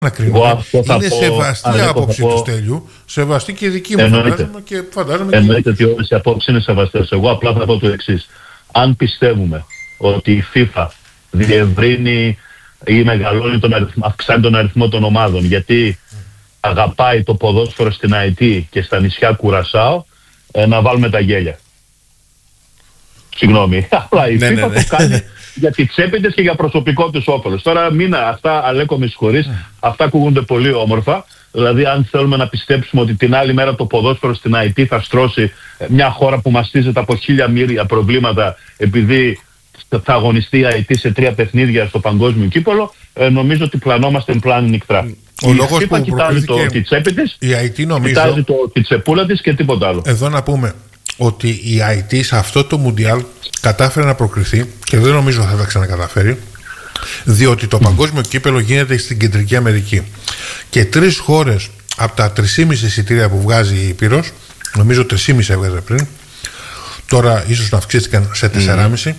να κρίνουμε. Είναι σεβαστή η άποψη του Στέλιου, σεβαστή και η δική μου, φαντάζομαι, και φαντάζομαι. Εννοείται ότι όλες οι απόψεις είναι σεβαστές. Εγώ απλά θα πω το εξής. Αν πιστεύουμε ότι η FIFA διευρύνει ή μεγαλώνει αυξάνει τον αριθμό των ομάδων γιατί αγαπάει το ποδόσφαιρο στην Αϊτή και στα νησιά Κουρασάο, να βάλουμε τα γέλια. Συγγνώμη, αλλά η FIFA το κάνει για τη τσέπη της και για προσωπικό της όφελος. Τώρα αυτά, Αλέκο, με συγχωρείς, αυτά ακούγονται πολύ όμορφα. Δηλαδή, αν θέλουμε να πιστέψουμε ότι την άλλη μέρα το ποδόσφαιρο στην Αϊτή θα στρώσει μια χώρα που μαστίζεται από 1000 προβλήματα επειδή θα αγωνιστεί η Αϊτή σε 3 παιχνίδια στο παγκόσμιο κύπελλο, νομίζω ότι πλανόμαστε εν πλάνη νυχτρά. Ο λόγος που κοιτάζει τη τσέπη της, η Αϊτή, νομίζω, κοιτάζει τη τσεπούλα της και τίποτα άλλο. Εδώ να πούμε ότι η Αϊτή σε αυτό το Μουντιάλ κατάφερε να προκριθεί και δεν νομίζω θα τα ξανακαταφέρει, διότι το παγκόσμιο κύπελλο γίνεται στην Κεντρική Αμερική και 3 χώρες από τα 3,5 εισιτήρια που βγάζει η Ήπειρος, νομίζω 3,5 έβγαζε πριν, τώρα ίσως να αυξήθηκαν σε 4,5,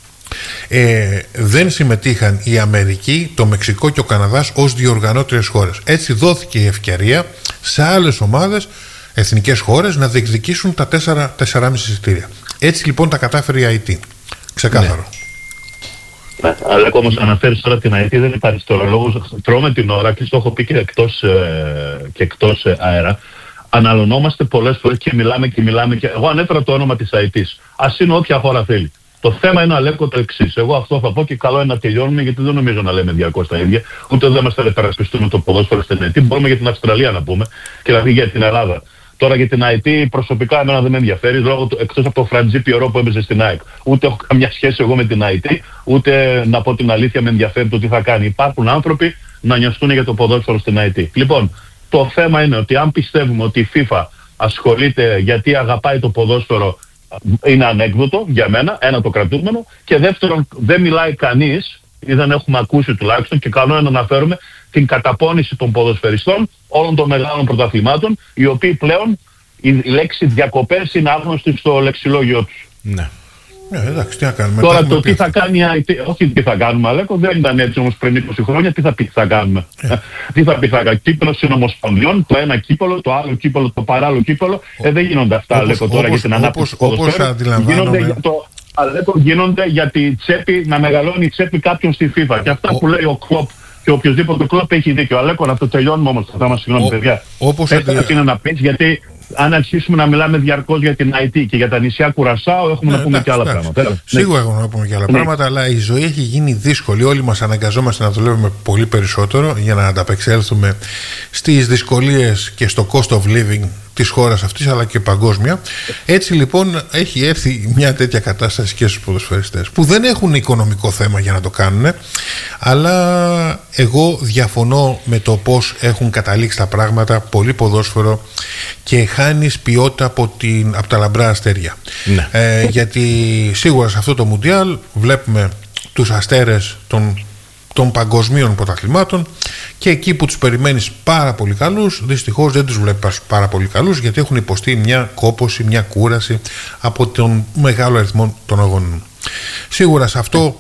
δεν συμμετείχαν η Αμερική, το Μεξικό και ο Καναδάς ως διοργανώτριες χώρες. Έτσι δόθηκε η ευκαιρία σε άλλες ομάδες, εθνικές χώρες, να διεκδικήσουν τα 4,5 εισιτήρια. Έτσι λοιπόν τα κατάφερε η Αϊτή. Ξεκάθαρο. Ναι. Αλλά όμως αναφέρεις τώρα την Αϊτή, δεν υπάρχει τώρα λόγος. Τρώμε την ώρα και το έχω πει και εκτός αέρα. Αναλωνόμαστε πολλές φορές και μιλάμε και εγώ ανέφερα το όνομα της Αϊτής. Ας είναι όποια χώρα θέλει. Το θέμα είναι, Αλέκο, το εξής. Εγώ αυτό θα πω και καλό είναι να τελειώνουμε, γιατί δεν νομίζω να λέμε 200 τα ίδια. Ούτε δεν μας θα υπερασπιστούμε το ποδόσφαιρο στην Αϊτή. Μπορούμε για την Αυστραλία να πούμε και δηλαδή για την Ελλάδα. Τώρα για την Αϊτή προσωπικά εμένα δεν με ενδιαφέρει, εκτός από το Φραντζί Πιερό που έπαιζε στην ΑΕΚ. Ούτε έχω καμιά σχέση εγώ με την Αϊτή, ούτε να πω την αλήθεια με ενδιαφέρει το τι θα κάνει. Υπάρχουν άνθρωποι να νοιαστούν για το ποδόσφαιρο στην Αϊτή. Λοιπόν, το θέμα είναι ότι αν πιστεύουμε ότι η FIFA ασχολείται γιατί αγαπάει το ποδόσφαιρο, είναι ανέκδοτο για μένα, ένα το κρατούμενο, και δεύτερον δεν μιλάει κανείς ή δεν έχουμε ακούσει τουλάχιστον, και καλό είναι να αναφέρουμε την καταπώνηση των ποδοσφαιριστών όλων των μεγάλων πρωταθλημάτων, οι οποίοι πλέον η λέξη διακοπές είναι άγνωστη στο λεξιλόγιο τους. Ναι. Εντάξει, τι να κάνουμε. Τώρα το τι θα κάνει η Αϊτή, όχι τι θα κάνουμε, Αλέκο, δεν ήταν έτσι όμως πριν 20 χρόνια. Τι θα πει, τι θα κάνουμε. Τι θα πει, θα κάνουμε. Κύπελλο συνομοσπονδιών, το ένα κύπελλο, το άλλο κύπελλο, το παράλληλο κύπελλο. Δεν γίνονται αυτά, Αλέκο, τώρα για την ανάπτυξη του ποδοσφαίρου. Γίνονται για τη τσέπη, να μεγαλώνει η τσέπη κάποιον στη FIFA. Και αυτά που λέει ο Κλοπ και οποιοδήποτε Κλοπ έχει δίκιο. Αλέκο, να το τελειώνουμε όμως. Θα μας συγγνώμη, παιδιά. Πες είναι να πεις, γιατί αν αρχίσουμε να μιλάμε διαρκώς για την Αϊτή και για τα νησιά Κουρασάο, έχουμε να πούμε και άλλα πράγματα. Σίγουρα έχουμε να πούμε και άλλα πράγματα, αλλά η ζωή έχει γίνει δύσκολη. Όλοι μας αναγκαζόμαστε να δουλεύουμε πολύ περισσότερο για να ανταπεξέλθουμε στις δυσκολίες και στο cost of living της χώρας αυτής, αλλά και παγκόσμια. Έτσι λοιπόν έχει έρθει μια τέτοια κατάσταση και στους ποδοσφαιριστές που δεν έχουν οικονομικό θέμα για να το κάνουν, αλλά εγώ διαφωνώ με το πώς έχουν καταλήξει τα πράγματα. Πολύ ποδόσφαιρο και χάνεις ποιότητα από τα λαμπρά αστέρια. Ναι. Γιατί σίγουρα σε αυτό το Μουντιάλ βλέπουμε τους αστέρες των παγκοσμίων πρωταθλημάτων, και εκεί που τους περιμένεις πάρα πολύ καλούς, δυστυχώς δεν τους βλέπεις πάρα πολύ καλούς, γιατί έχουν υποστεί μια κόπωση, μια κούραση από τον μεγάλο αριθμό των αγώνων. Σίγουρα σε αυτό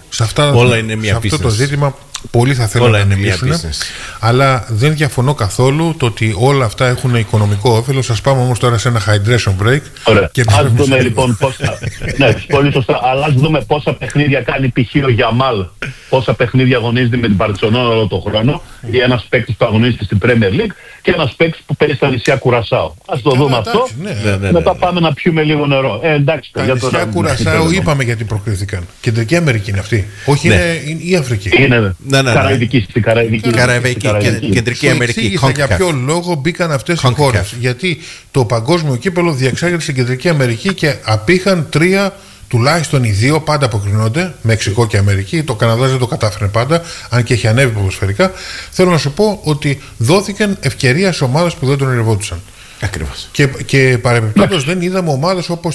το ζήτημα πολλοί θα θέλουν να μιλήσουν, αλλά δεν διαφωνώ καθόλου το ότι όλα αυτά έχουν οικονομικό όφελος. Σας πάμε όμως τώρα σε ένα hydration break. Ωραία. Ας δούμε λοιπόν πόσα. Ναι, πολύ σωστά. Αλλά ας δούμε πόσα παιχνίδια κάνει π.χ. ο Γιαμάλ, πόσα παιχνίδια αγωνίζεται με την Μπαρτσελόνα όλο τον χρόνο, ή ένας παίκτης που αγωνίζεται στην Premier League και ένας παίκτης που παίζει στα νησιά Κουρασάο. Ας το δούμε αυτό. Μετά πάμε να πιούμε λίγο νερό. Εντάξει, τα νησιά Κουρασάο είπαμε γιατί προκρίθηκαν. Κεντρική Αμερική είναι αυτή. Όχι, είναι η Αφρική. Καραϊβική, στην Καραϊβική, Κεντρική Αμερική. Για ποιο λόγο μπήκαν αυτές οι χώρες? Γιατί το παγκόσμιο κύπελλο διεξάγεται στην Κεντρική Αμερική και απήχαν 3, τουλάχιστον οι 2 πάντα αποκρινόνται, Μεξικό και Αμερική. Το Καναδάς δεν το κατάφερε πάντα, αν και έχει ανέβει ποδοσφαιρικά. Θέλω να σου πω ότι δόθηκαν ευκαιρία σε ομάδες που δεν τον ερευόντουσαν. Ακριβώς. Και παρεμπιπτόντως δεν είδαμε ομάδες όπως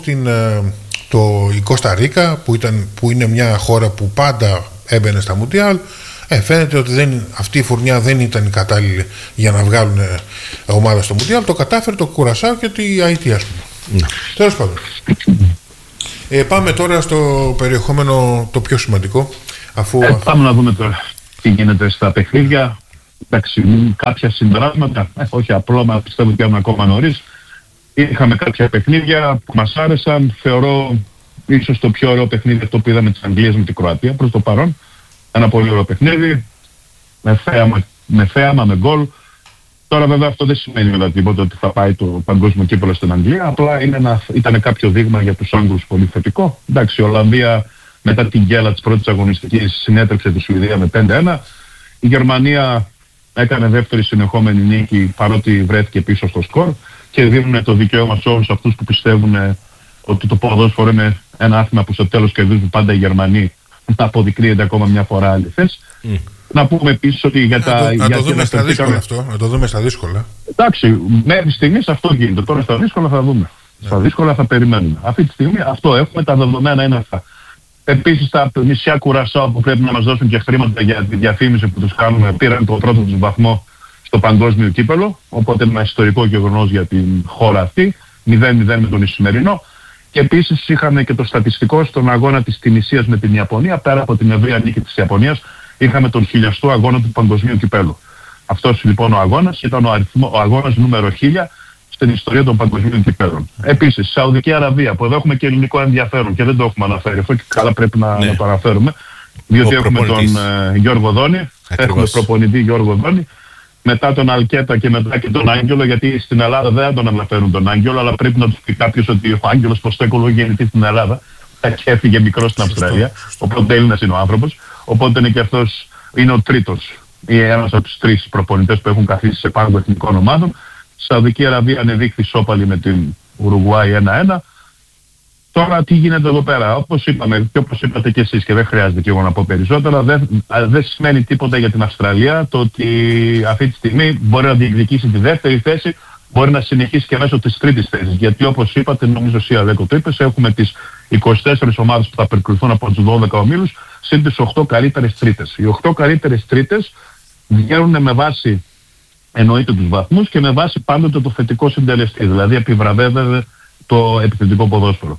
η Κώστα Ρίκα, που είναι μια χώρα που πάντα έμπαινε στα Μουντιάλ. Φαίνεται ότι αυτή η φουρνιά δεν ήταν κατάλληλη για να βγάλουν ομάδα στο Μουντιάλ. Το κατάφερε το Κουρασάο και τη Αϊτή, ας πούμε. Τέλος πάντων. Πάμε τώρα στο περιεχόμενο το πιο σημαντικό. Πάμε να δούμε τώρα τι γίνεται στα παιχνίδια. Εντάξει, κάποια συμπεράσματα, όχι απλά, πιστεύω ότι είναι ακόμα νωρίς. Είχαμε κάποια παιχνίδια που μας άρεσαν. Θεωρώ ίσως το πιο ωραίο παιχνίδι αυτό που είδαμε της Αγγλίας με την Κροατία προς το παρόν. Ένα πολύ ωραίο παιχνίδι. Με θέαμα, με γκολ. Τώρα βέβαια αυτό δεν σημαίνει μετά τίποτα ότι θα πάει το παγκόσμιο κύπελλο στην Αγγλία. Απλά ήταν κάποιο δείγμα για τους Άγγλους πολύ θετικό. Εντάξει, η Ολλανδία μετά την γκέλα της πρώτης αγωνιστικής συνέτρεψε τη Σουηδία με 5-1. Η Γερμανία έκανε δεύτερη συνεχόμενη νίκη παρότι βρέθηκε πίσω στο σκορ και δίνουν το δικαίωμα σε όλους αυτούς που πιστεύουν ότι το ποδόσφαιρο είναι ένα άθλημα που στο τέλος κερδίζουν πάντα οι Γερμανοί, να αποδεικνύεται ακόμα μια φορά αληθές. Να πούμε επίσης ότι για τα... Να το δούμε στα δύσκολα αυτό, να το δούμε στα δύσκολα. Εντάξει, μέχρι στιγμής αυτό γίνεται. Τώρα στα δύσκολα θα δούμε. Στα δύσκολα θα περιμένουμε. Αυτή τη στιγμή αυτό έχουμε, τα δεδομένα είναι αυτά. Επίσης τα νησιά Κουρασάο που πρέπει να μας δώσουν και χρήματα για τη διαφήμιση που τους κάνουμε πήραν το πρώτο τους βαθμό στο παγκόσμιο κύπελλο, οπότε ένα ιστορικό γεγονός για την χώρα αυτή, 0-0 με τον Ισημερινό. Και επίσης είχαμε και το στατιστικό στον αγώνα της Τινησίας με την Ιαπωνία, πέρα από την ευρεία νίκη της Ιαπωνίας, είχαμε τον 1000ο αγώνα του παγκοσμίου κυπέλλου. Αυτός λοιπόν ο αγώνας ήταν ο αγώνας νούμερο 1000 στην ιστορία των παγκοσμίων κυπέλλων. Επίσης, Σαουδική Αραβία, που εδώ έχουμε και ελληνικό ενδιαφέρον και δεν το έχουμε αναφέρει, αυτό και καλά πρέπει να το αναφέρουμε, διότι έχουμε τον Γιώργο Δόνη, έχουμε προπονητή Γιώργο Δόνη, μετά τον Αλκέτα και μετά και τον Άγγελο, γιατί στην Ελλάδα δεν τον αναφέρουν τον Άγγελο, αλλά πρέπει να του πει κάποιος ότι ο Άγγελος Ποστέκολο γεννηθεί στην Ελλάδα και έφυγε μικρός στην Αυστραλία, οπότε Έλληνας είναι ο άνθρωπος, οπότε είναι και αυτός, είναι ο τρίτος ή ένας από τους τρεις προπονητές που έχουν καθίσει σε πάγκο εθνικών ομάδων. Σαουδική Αραβία ανεδείχθη σώπαλη με την Ουρουγουάη 1-1. Τώρα τι γίνεται εδώ πέρα, όπως είπαμε και όπως είπατε και εσείς και δεν χρειάζεται και εγώ να πω περισσότερα, δεν σημαίνει τίποτα για την Αυστραλία το ότι αυτή τη στιγμή μπορεί να διεκδικήσει τη δεύτερη θέση, μπορεί να συνεχίσει και μέσω της τρίτης θέσης. Γιατί όπως είπατε, νομίζω εσύ Αλέκο το είπες, έχουμε τις 24 ομάδες που θα περικριθούν από τους 12 ομίλους, συν τις 8 καλύτερες τρίτες. Οι 8 καλύτερες τρίτες βγαίνουν με βάση, εννοείται τους βαθμούς και με βάση πάντοτε το θετικό συντελεστή, δηλαδή επιβραβεύεται το επιθετικό ποδόσφαιρο.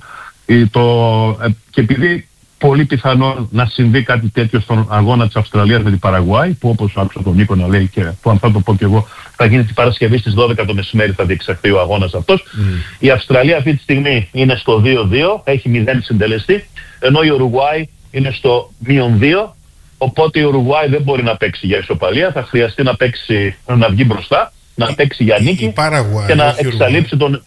Και επειδή πολύ πιθανό να συμβεί κάτι τέτοιο στον αγώνα της Αυστραλίας με την Παραγουάη, που όπως άκουσα τον Νίκο να λέει και που αν θα το πω και εγώ, θα γίνει την Παρασκευή στις 12 το μεσημέρι θα διεξαχθεί ο αγώνας αυτός. Η Αυστραλία αυτή τη στιγμή είναι στο 2-2, έχει 0 συντελεστή, ενώ η Ουρουγουάη είναι στο -2, οπότε η Ουρουγουάη δεν μπορεί να παίξει για ισοπαλία, θα χρειαστεί να βγει μπροστά, να παίξει για νίκη και να εξαλείψει τον...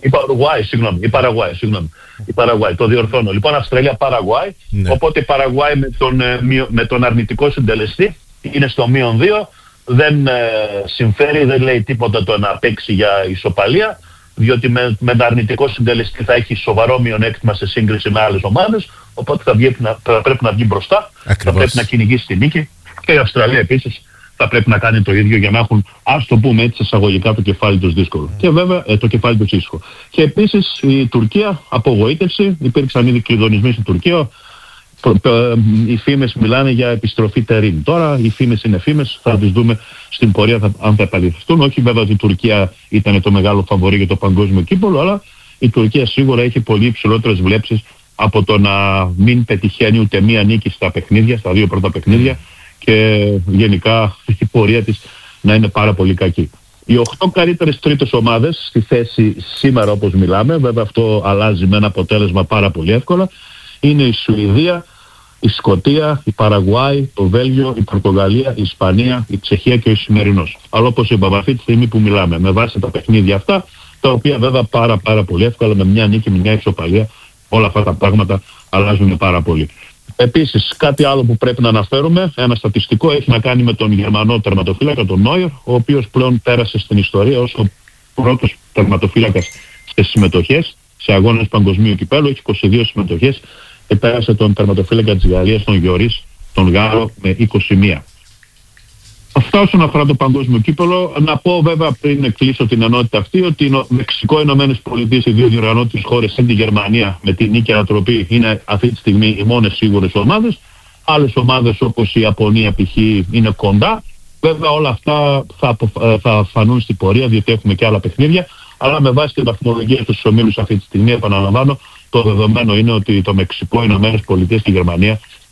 Η Παραγουάη, το διορθώνω. Λοιπόν, Αυστραλία-Παραγουάη, οπότε η Παραγουάη με τον αρνητικό συντελεστή είναι στο -2, δεν συμφέρει, δεν λέει τίποτα το να παίξει για ισοπαλία, διότι με τον αρνητικό συντελεστή θα έχει σοβαρό μειονέκτημα σε σύγκριση με άλλες ομάδες, οπότε θα πρέπει να βγει μπροστά, θα πρέπει να κυνηγήσει τη νίκη και η Αυστραλία επίσης θα πρέπει να κάνει το ίδιο για να έχουν, ας το πούμε έτσι εισαγωγικά, το κεφάλι τους δύσκολο. Και βέβαια το κεφάλι τους ήσυχο. Και επίσης η Τουρκία, απογοήτευση, υπήρξαν ήδη κλειδονισμοί στην Τουρκία. Οι φήμες μιλάνε για επιστροφή Τερίμ. Τώρα οι φήμες είναι φήμες, θα τις δούμε στην πορεία αν θα επαληθευτούν. Όχι βέβαια ότι η Τουρκία ήταν το μεγάλο φαβορί για το παγκόσμιο κύπελλο, αλλά η Τουρκία σίγουρα έχει πολύ υψηλότερες βλέψεις από το να μην πετυχαίνει ούτε μία νίκη στα παιχνίδια, στα δύο πρώτα παιχνίδια, και γενικά η πορεία της να είναι πάρα πολύ κακή. Οι 8 καλύτερες τρίτες ομάδες στη θέση σήμερα όπως μιλάμε, βέβαια αυτό αλλάζει με ένα αποτέλεσμα πάρα πολύ εύκολα, είναι η Σουηδία, η Σκωτία, η Παραγουάη, το Βέλγιο, η Πορτογαλία, η Ισπανία, η Τσεχία και ο Ισημερινός. Αλλά όπως είπαμε, αυτή τη στιγμή που μιλάμε, με βάση τα παιχνίδια αυτά, τα οποία βέβαια πάρα πολύ εύκολα με μια νίκη, με μια ισοπαλία, όλα αυτά τα πράγματα αλλάζουν πάρα πολύ. Επίσης, κάτι άλλο που πρέπει να αναφέρουμε, ένα στατιστικό, έχει να κάνει με τον Γερμανό τερματοφύλακα, τον Νόιερ, ο οποίος πλέον πέρασε στην ιστορία ως ο πρώτος τερματοφύλακας στις συμμετοχές, σε αγώνες παγκοσμίου κυπέλλου, έχει 22 συμμετοχές και πέρασε τον τερματοφύλακα της Γαλλίας, τον Γιωρίς, τον Γάλλο, με 21. Αυτά όσον αφορά το παγκόσμιο κύπελλο. Να πω βέβαια πριν κλείσω την ενότητα αυτή ότι το Μεξικό, Ηνωμένες Πολιτείες, οι δύο διοργανώτες χώρες στην τη Γερμανία με την νίκη ανατροπή είναι αυτή τη στιγμή οι μόνες σίγουρες ομάδες. Άλλες ομάδες όπως η Ιαπωνία π.χ. είναι κοντά. Βέβαια όλα αυτά θα φανούν στην πορεία διότι έχουμε και άλλα παιχνίδια. Αλλά με βάση την βαθμολογία στους ομίλους αυτή τη στιγμή, επαναλαμβάνω, το δεδομένο είναι ότι το Μεξικό, οι Ηνωμένες Πολιτείες και η Γερμανία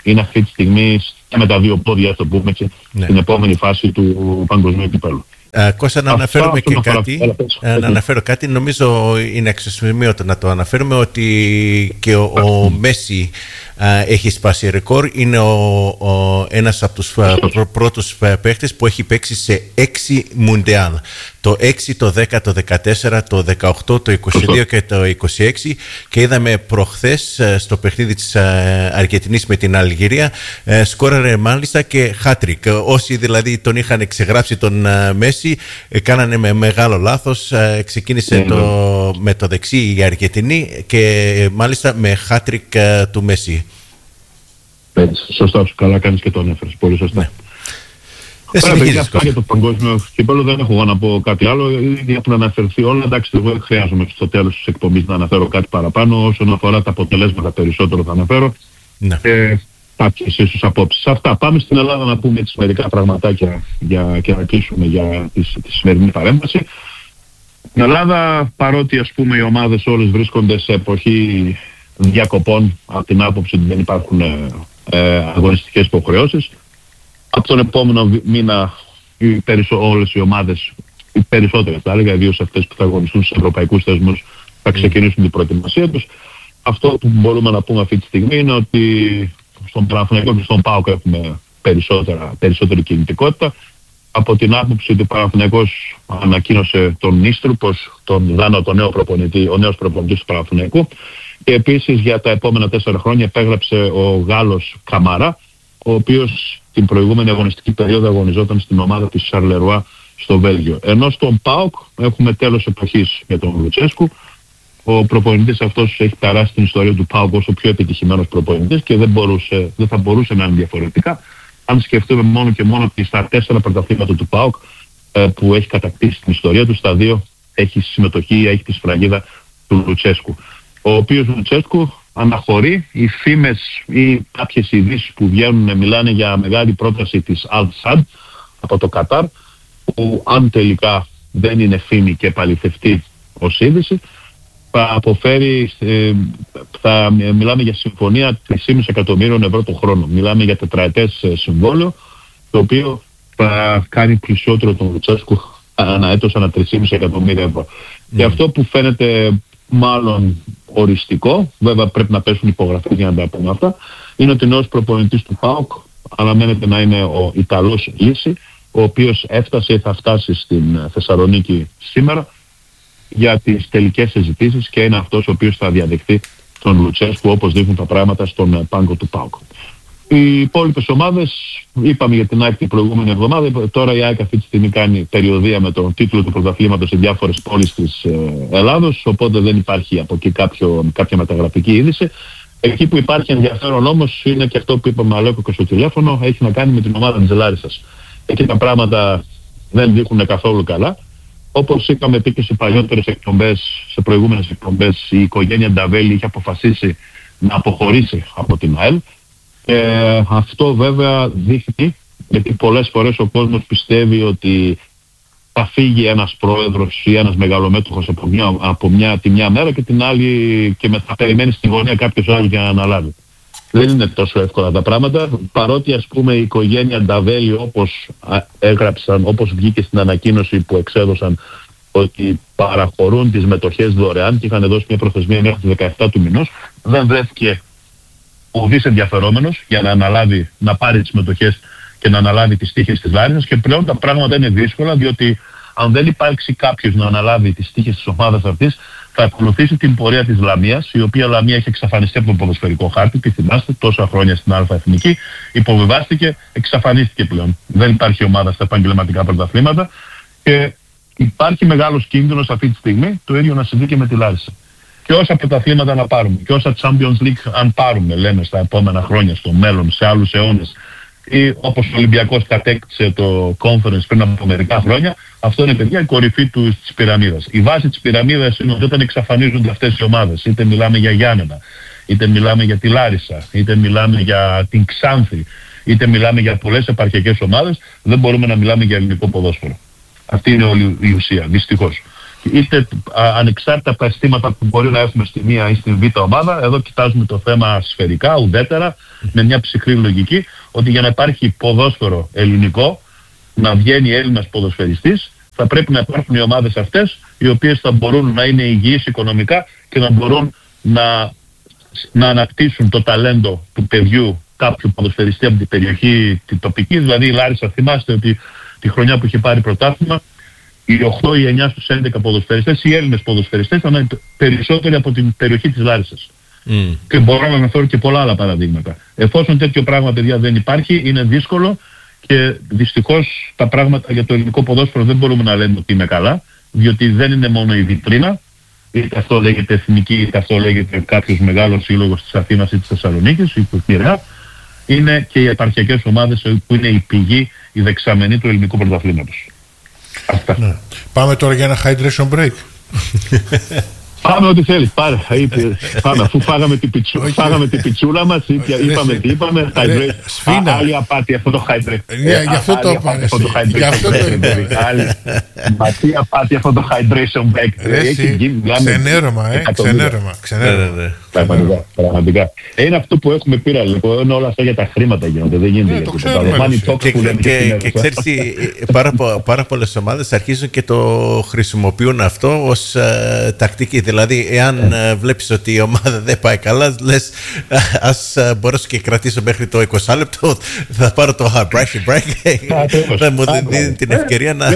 είναι αυτή τη στιγμή με τα δύο πόδια, το πούμε, στην επόμενη φάση του παγκοσμίου κυπέλλου. Κώστα, να αναφέρουμε και κάτι. Να αναφέρω κάτι, νομίζω είναι αξιοσημείωτο να το αναφέρουμε, ότι και ο Μέση έχει σπάσει ρεκόρ. Είναι ένας από τους πρώτους παίχτες που έχει παίξει σε 6 Μουντιάλ. Το 6, το 10, το 14, το 18, το 22 και το 26. Και είδαμε προχθές στο παιχνίδι της Αργεντινής με την Αλγερία, σκόραρε μάλιστα και hat-trick. Όσοι δηλαδή τον είχαν ξεγράψει τον Μέση, κάνανε με μεγάλο λάθος. Ξεκίνησε με το δεξί η Αργεντινή και μάλιστα με hat-trick του Μέση. Σωστά, καλά κάνεις και το ανέφερες. Πολύ σωστά. Για το παγκόσμιο κύπελλο δεν έχω να πω κάτι άλλο. Ήδη έχουν αναφερθεί όλα. Εντάξει, εγώ δεν χρειάζομαι στο τέλος της εκπομπής να αναφέρω κάτι παραπάνω. Όσον αφορά τα αποτελέσματα, περισσότερο θα αναφέρω. Κάποιες ίσως απόψεις. Αυτά. Πάμε στην Ελλάδα να πούμε έτσι μερικά πραγματάκια και να κλείσουμε για τη σημερινή παρέμβαση. Στην Ελλάδα, παρότι ας πούμε οι ομάδες όλες βρίσκονται σε εποχή διακοπών, από την άποψη ότι δεν υπάρχουν αγωνιστικές υποχρεώσεις, από τον επόμενο μήνα όλες οι ομάδες, οι περισσότερες θα έλεγα, ιδίως αυτές που θα αγωνιστούν στους ευρωπαϊκούς θεσμούς, θα ξεκινήσουν την προετοιμασία τους. Αυτό που μπορούμε να πούμε αυτή τη στιγμή είναι ότι στον Παναθηναϊκό και στον ΠΑΟΚ έχουμε περισσότερη κινητικότητα. Από την άποψη ότι ο Παναθηναϊκός ανακοίνωσε τον Νίστρουπος, τον Δάνο, τον νέο προπονητή, ο νέος προπονητής του Παναθηναϊκού, και επίσης για τα επόμενα 4 χρόνια επέγραψε ο Γάλλος Καμαρά, ο οποίος την προηγούμενη αγωνιστική περίοδο αγωνιζόταν στην ομάδα της Σαρλερουά στο Βέλγιο. Ενώ στον ΠΑΟΚ έχουμε τέλος εποχής για τον Λουτσέσκου. Ο προπονητής αυτός έχει περάσει την ιστορία του ΠΑΟΚ ως ο πιο επιτυχημένος προπονητής και δεν θα μπορούσε να είναι διαφορετικά. Αν σκεφτούμε μόνο και μόνο ότι στα 4 πρωταθλήματα του ΠΑΟΚ που έχει κατακτήσει την ιστορία του, στα 2 έχει συμμετοχή, έχει τη σφραγίδα του Λουτσέσκου. Ο οποίος Λουτσέσκου αναχωρεί, οι φήμες ή κάποιες ειδήσεις που βγαίνουν μιλάνε για μεγάλη πρόταση της Al-Sadd από το Κατάρ, που αν τελικά δεν είναι φήμη και επαληθευτεί ως είδηση, θα αποφέρει, μιλάμε για συμφωνία 3,5 εκατομμύριων ευρώ το χρόνο. Μιλάμε για τετραετές συμβόλαιο, το οποίο θα κάνει πλησιότερο τον Λουτσέσκου ανά έτος, ανά 3,5 εκατομμύρια ευρώ. Και αυτό που φαίνεται μάλλον οριστικό, βέβαια πρέπει να πέσουν υπογραφές για να τα πούμε αυτά, είναι ότι ο νέος προπονητής του ΠΑΟΚ αναμένεται να είναι ο Ιταλός Λύση, ο οποίος έφτασε ή θα φτάσει στην Θεσσαλονίκη σήμερα για τις τελικές συζητήσεις και είναι αυτός ο οποίος θα διαδεχθεί τον Λουτσέσκου, όπως δείχνουν τα πράγματα στον πάγκο του ΠΑΟΚ. Οι υπόλοιπες ομάδες, είπαμε για την ΑΕΚ την προηγούμενη εβδομάδα, τώρα η ΑΕΚ αυτή τη στιγμή κάνει περιοδεία με τον τίτλο του πρωταθλήματος σε διάφορες πόλεις της Ελλάδος, οπότε δεν υπάρχει από εκεί κάποια μεταγραφική είδηση. Εκεί που υπάρχει ενδιαφέρον όμως είναι και αυτό που είπαμε Αλέκο και στο τηλέφωνο, έχει να κάνει με την ομάδα της Λάρισσας. Εκεί τα πράγματα δεν δείχνουν καθόλου καλά. Όπως είχαμε πει και σε παλιότερες εκπομπές, σε προηγούμενες εκπομπές, η οικογένεια Νταβέλη είχε αποφασίσει να αποχωρήσει από την ΑΕΛ. Αυτό βέβαια δείχνει, γιατί πολλές φορές ο κόσμος πιστεύει ότι θα φύγει ένας πρόεδρος ή ένας μεγαλομέτωχος τη μια μέρα και την άλλη και θα περιμένει στη γωνία κάποιος άλλος για να αναλάβει. Δεν είναι τόσο εύκολα τα πράγματα, παρότι ας πούμε η οικογένεια Νταβέλη, όπως έγραψαν, όπως βγήκε στην ανακοίνωση που εξέδωσαν, ότι παραχωρούν τις μετοχές δωρεάν και είχαν δώσει μια προθεσμία μέχρι τις 17 του μηνός, δεν βρέθηκε ουδής ενδιαφερόμενος για να αναλάβει, να πάρει τις μετοχές και να αναλάβει τις τύχες της Λάρισσας, και πλέον τα πράγματα είναι δύσκολα, διότι αν δεν υπάρξει κάποιος να αναλάβει τις τύχες της ομάδας αυτής, θα ακολουθήσει την πορεία της Λαμίας, η οποία Λαμία έχει εξαφανιστεί από τον ποδοσφαιρικό χάρτη. Τι θυμάστε, τόσα χρόνια στην Α' Εθνική, υποβιβάστηκε, εξαφανίστηκε πλέον. Δεν υπάρχει ομάδα στα επαγγελματικά πρωταθλήματα και υπάρχει μεγάλος κίνδυνος αυτή τη στιγμή το ίδιο να συμβεί και με τη Λάρισα. Και όσα πρωταθλήματα να πάρουμε, και όσα Champions League αν πάρουμε, λέμε στα επόμενα χρόνια, στο μέλλον, σε άλλους αιώνες, ή όπως ο Ολυμπιακός κατέκτησε το Conference πριν από μερικά χρόνια, αυτό είναι, παιδιά, η κορυφή της πυραμίδας. Η βάση της πυραμίδας είναι ότι όταν εξαφανίζονται αυτές οι ομάδες, είτε μιλάμε για Γιάννενα, είτε μιλάμε για τη Λάρισα, είτε μιλάμε για την Ξάνθη, είτε μιλάμε για πολλές επαρχιακές ομάδες, δεν μπορούμε να μιλάμε για ελληνικό ποδόσφαιρο. Αυτή είναι όλη η ουσία, δυστυχώς. είτε ανεξάρτητα από τα αισθήματα που μπορεί να έχουμε στη μία ή στην β' ομάδα. Εδώ κοιτάζουμε το θέμα σφαιρικά, ουδέτερα, με μια ψυχρή λογική, ότι για να υπάρχει ποδόσφαιρο ελληνικό, να βγαίνει Έλληνας ποδοσφαιριστής, θα πρέπει να υπάρχουν οι ομάδες αυτές, οι οποίες θα μπορούν να είναι υγιείς οικονομικά και να μπορούν να αναπτύσσουν το ταλέντο του παιδιού κάποιου ποδοσφαιριστή από την περιοχή την τοπική. Δηλαδή η Λάρισα, θυμάστε ότι τη χρονιά που είχε πάρει πρωτάθλημα, οι 8 ή 9 στους 11 ποδοσφαιριστές, οι Έλληνες ποδοσφαιριστές, ήταν περισσότεροι από την περιοχή της Λάρισας. Και μπορώ να αναφέρω και πολλά άλλα παραδείγματα. Εφόσον τέτοιο πράγμα, παιδιά, δεν υπάρχει, είναι δύσκολο και δυστυχώς τα πράγματα για το ελληνικό ποδόσφαιρο δεν μπορούμε να λέμε ότι είναι καλά, διότι δεν είναι μόνο η βιτρίνα, είτε αυτό λέγεται εθνική, είτε αυτό λέγεται κάποιος μεγάλος σύλλογος της Αθήνας ή της Θεσσαλονίκης ή του Πειραιά, είναι και οι επαρχιακές ομάδες που είναι η πηγή, η δεξαμενή του ελληνικού πρωταθλήματος. Αυτά. Ναι. Πάμε τώρα για ένα hydration break. Πάμε ό,τι θέλεις, πάρε. Πάμε, αφού φάγαμε την πιτσούλα μας, είπαμε τι είπαμε. Άλλη απάτη αυτό το hydration. Γι' αυτό το είπαμε. Άλλη απάτη αυτό το hydration break. Ξενέρωμα. Πραγματικά. Είναι αυτό που έχουμε πει, λοιπόν, όλα αυτά για τα χρήματα γίνονται. Δεν γίνεται και ξέρεις, πάρα πολλές ομάδες αρχίζουν και το χρησιμοποιούν αυτό ως τακτική. Δηλαδή, εάν βλέπεις ότι η ομάδα δεν πάει καλά, λες ας μπορέσω και κρατήσω μέχρι το 20 λεπτό, θα πάρω το break. Θα μου δίνει την ευκαιρία να...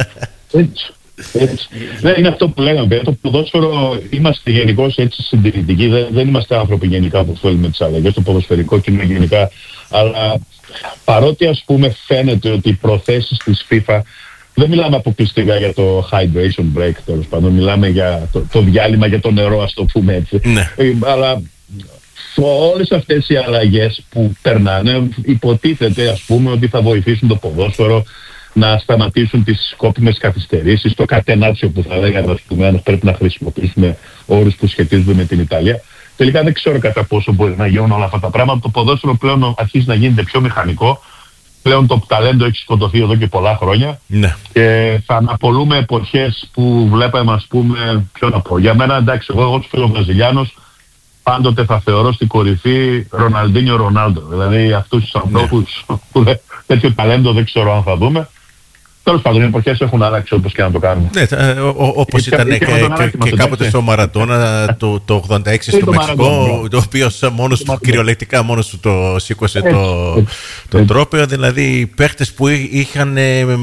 Ναι, είναι αυτό που λέγαμε. Το ποδόσφαιρο είμαστε γενικώς έτσι συντηρητικοί. Δεν είμαστε άνθρωποι γενικά που θέλουμε τις αλλαγές. Το ποδοσφαιρικό κοινό γενικά. Αλλά παρότι, ας πούμε, φαίνεται ότι οι προθέσεις της FIFA, δεν μιλάμε αποκλειστικά για το hydration break, τέλος πάντων. Μιλάμε για το διάλειμμα για το νερό, ας το πούμε έτσι. Ναι. Αλλά όλες αυτές οι αλλαγές που περνάνε, υποτίθεται, ας πούμε, ότι θα βοηθήσουν το ποδόσφαιρο να σταματήσουν τις σκόπιμες καθυστερήσεις, το κατενάτσιο που θα λέγανε, ας πούμε, αν πρέπει να χρησιμοποιήσουμε όρους που σχετίζονται με την Ιταλία. Τελικά δεν ξέρω κατά πόσο μπορεί να γίνουν όλα αυτά τα πράγματα. Το ποδόσφαιρο πλέον αρχίζει να γίνεται πιο μηχανικό. Πλέον το ταλέντο έχει σκοτωθεί εδώ και πολλά χρόνια. Ναι. Και θα αναπολούμε εποχές που βλέπαμε, ας πούμε, ποιο να πω. Για μένα, εντάξει, εγώ ως Βραζιλιάνος πάντοτε θα θεωρώ στην κορυφή Ροναλντίνιο Ρονάλντο. Δηλαδή αυτούς τους ανθρώπους που τέτοιο ταλέντο δεν ξέρω αν θα δούμε. Τέλος πάντων, οι εποχές έχουν αλλάξει όπως και να το κάνουμε. Ναι, όπως ήταν και κάποτε στο Μαραντόνα το 86 στο Μεξικό, το οποίο μόνος του, κυριολεκτικά μόνος του το σήκωσε το τρόπαιο. Δηλαδή οι παίχτες που είχαν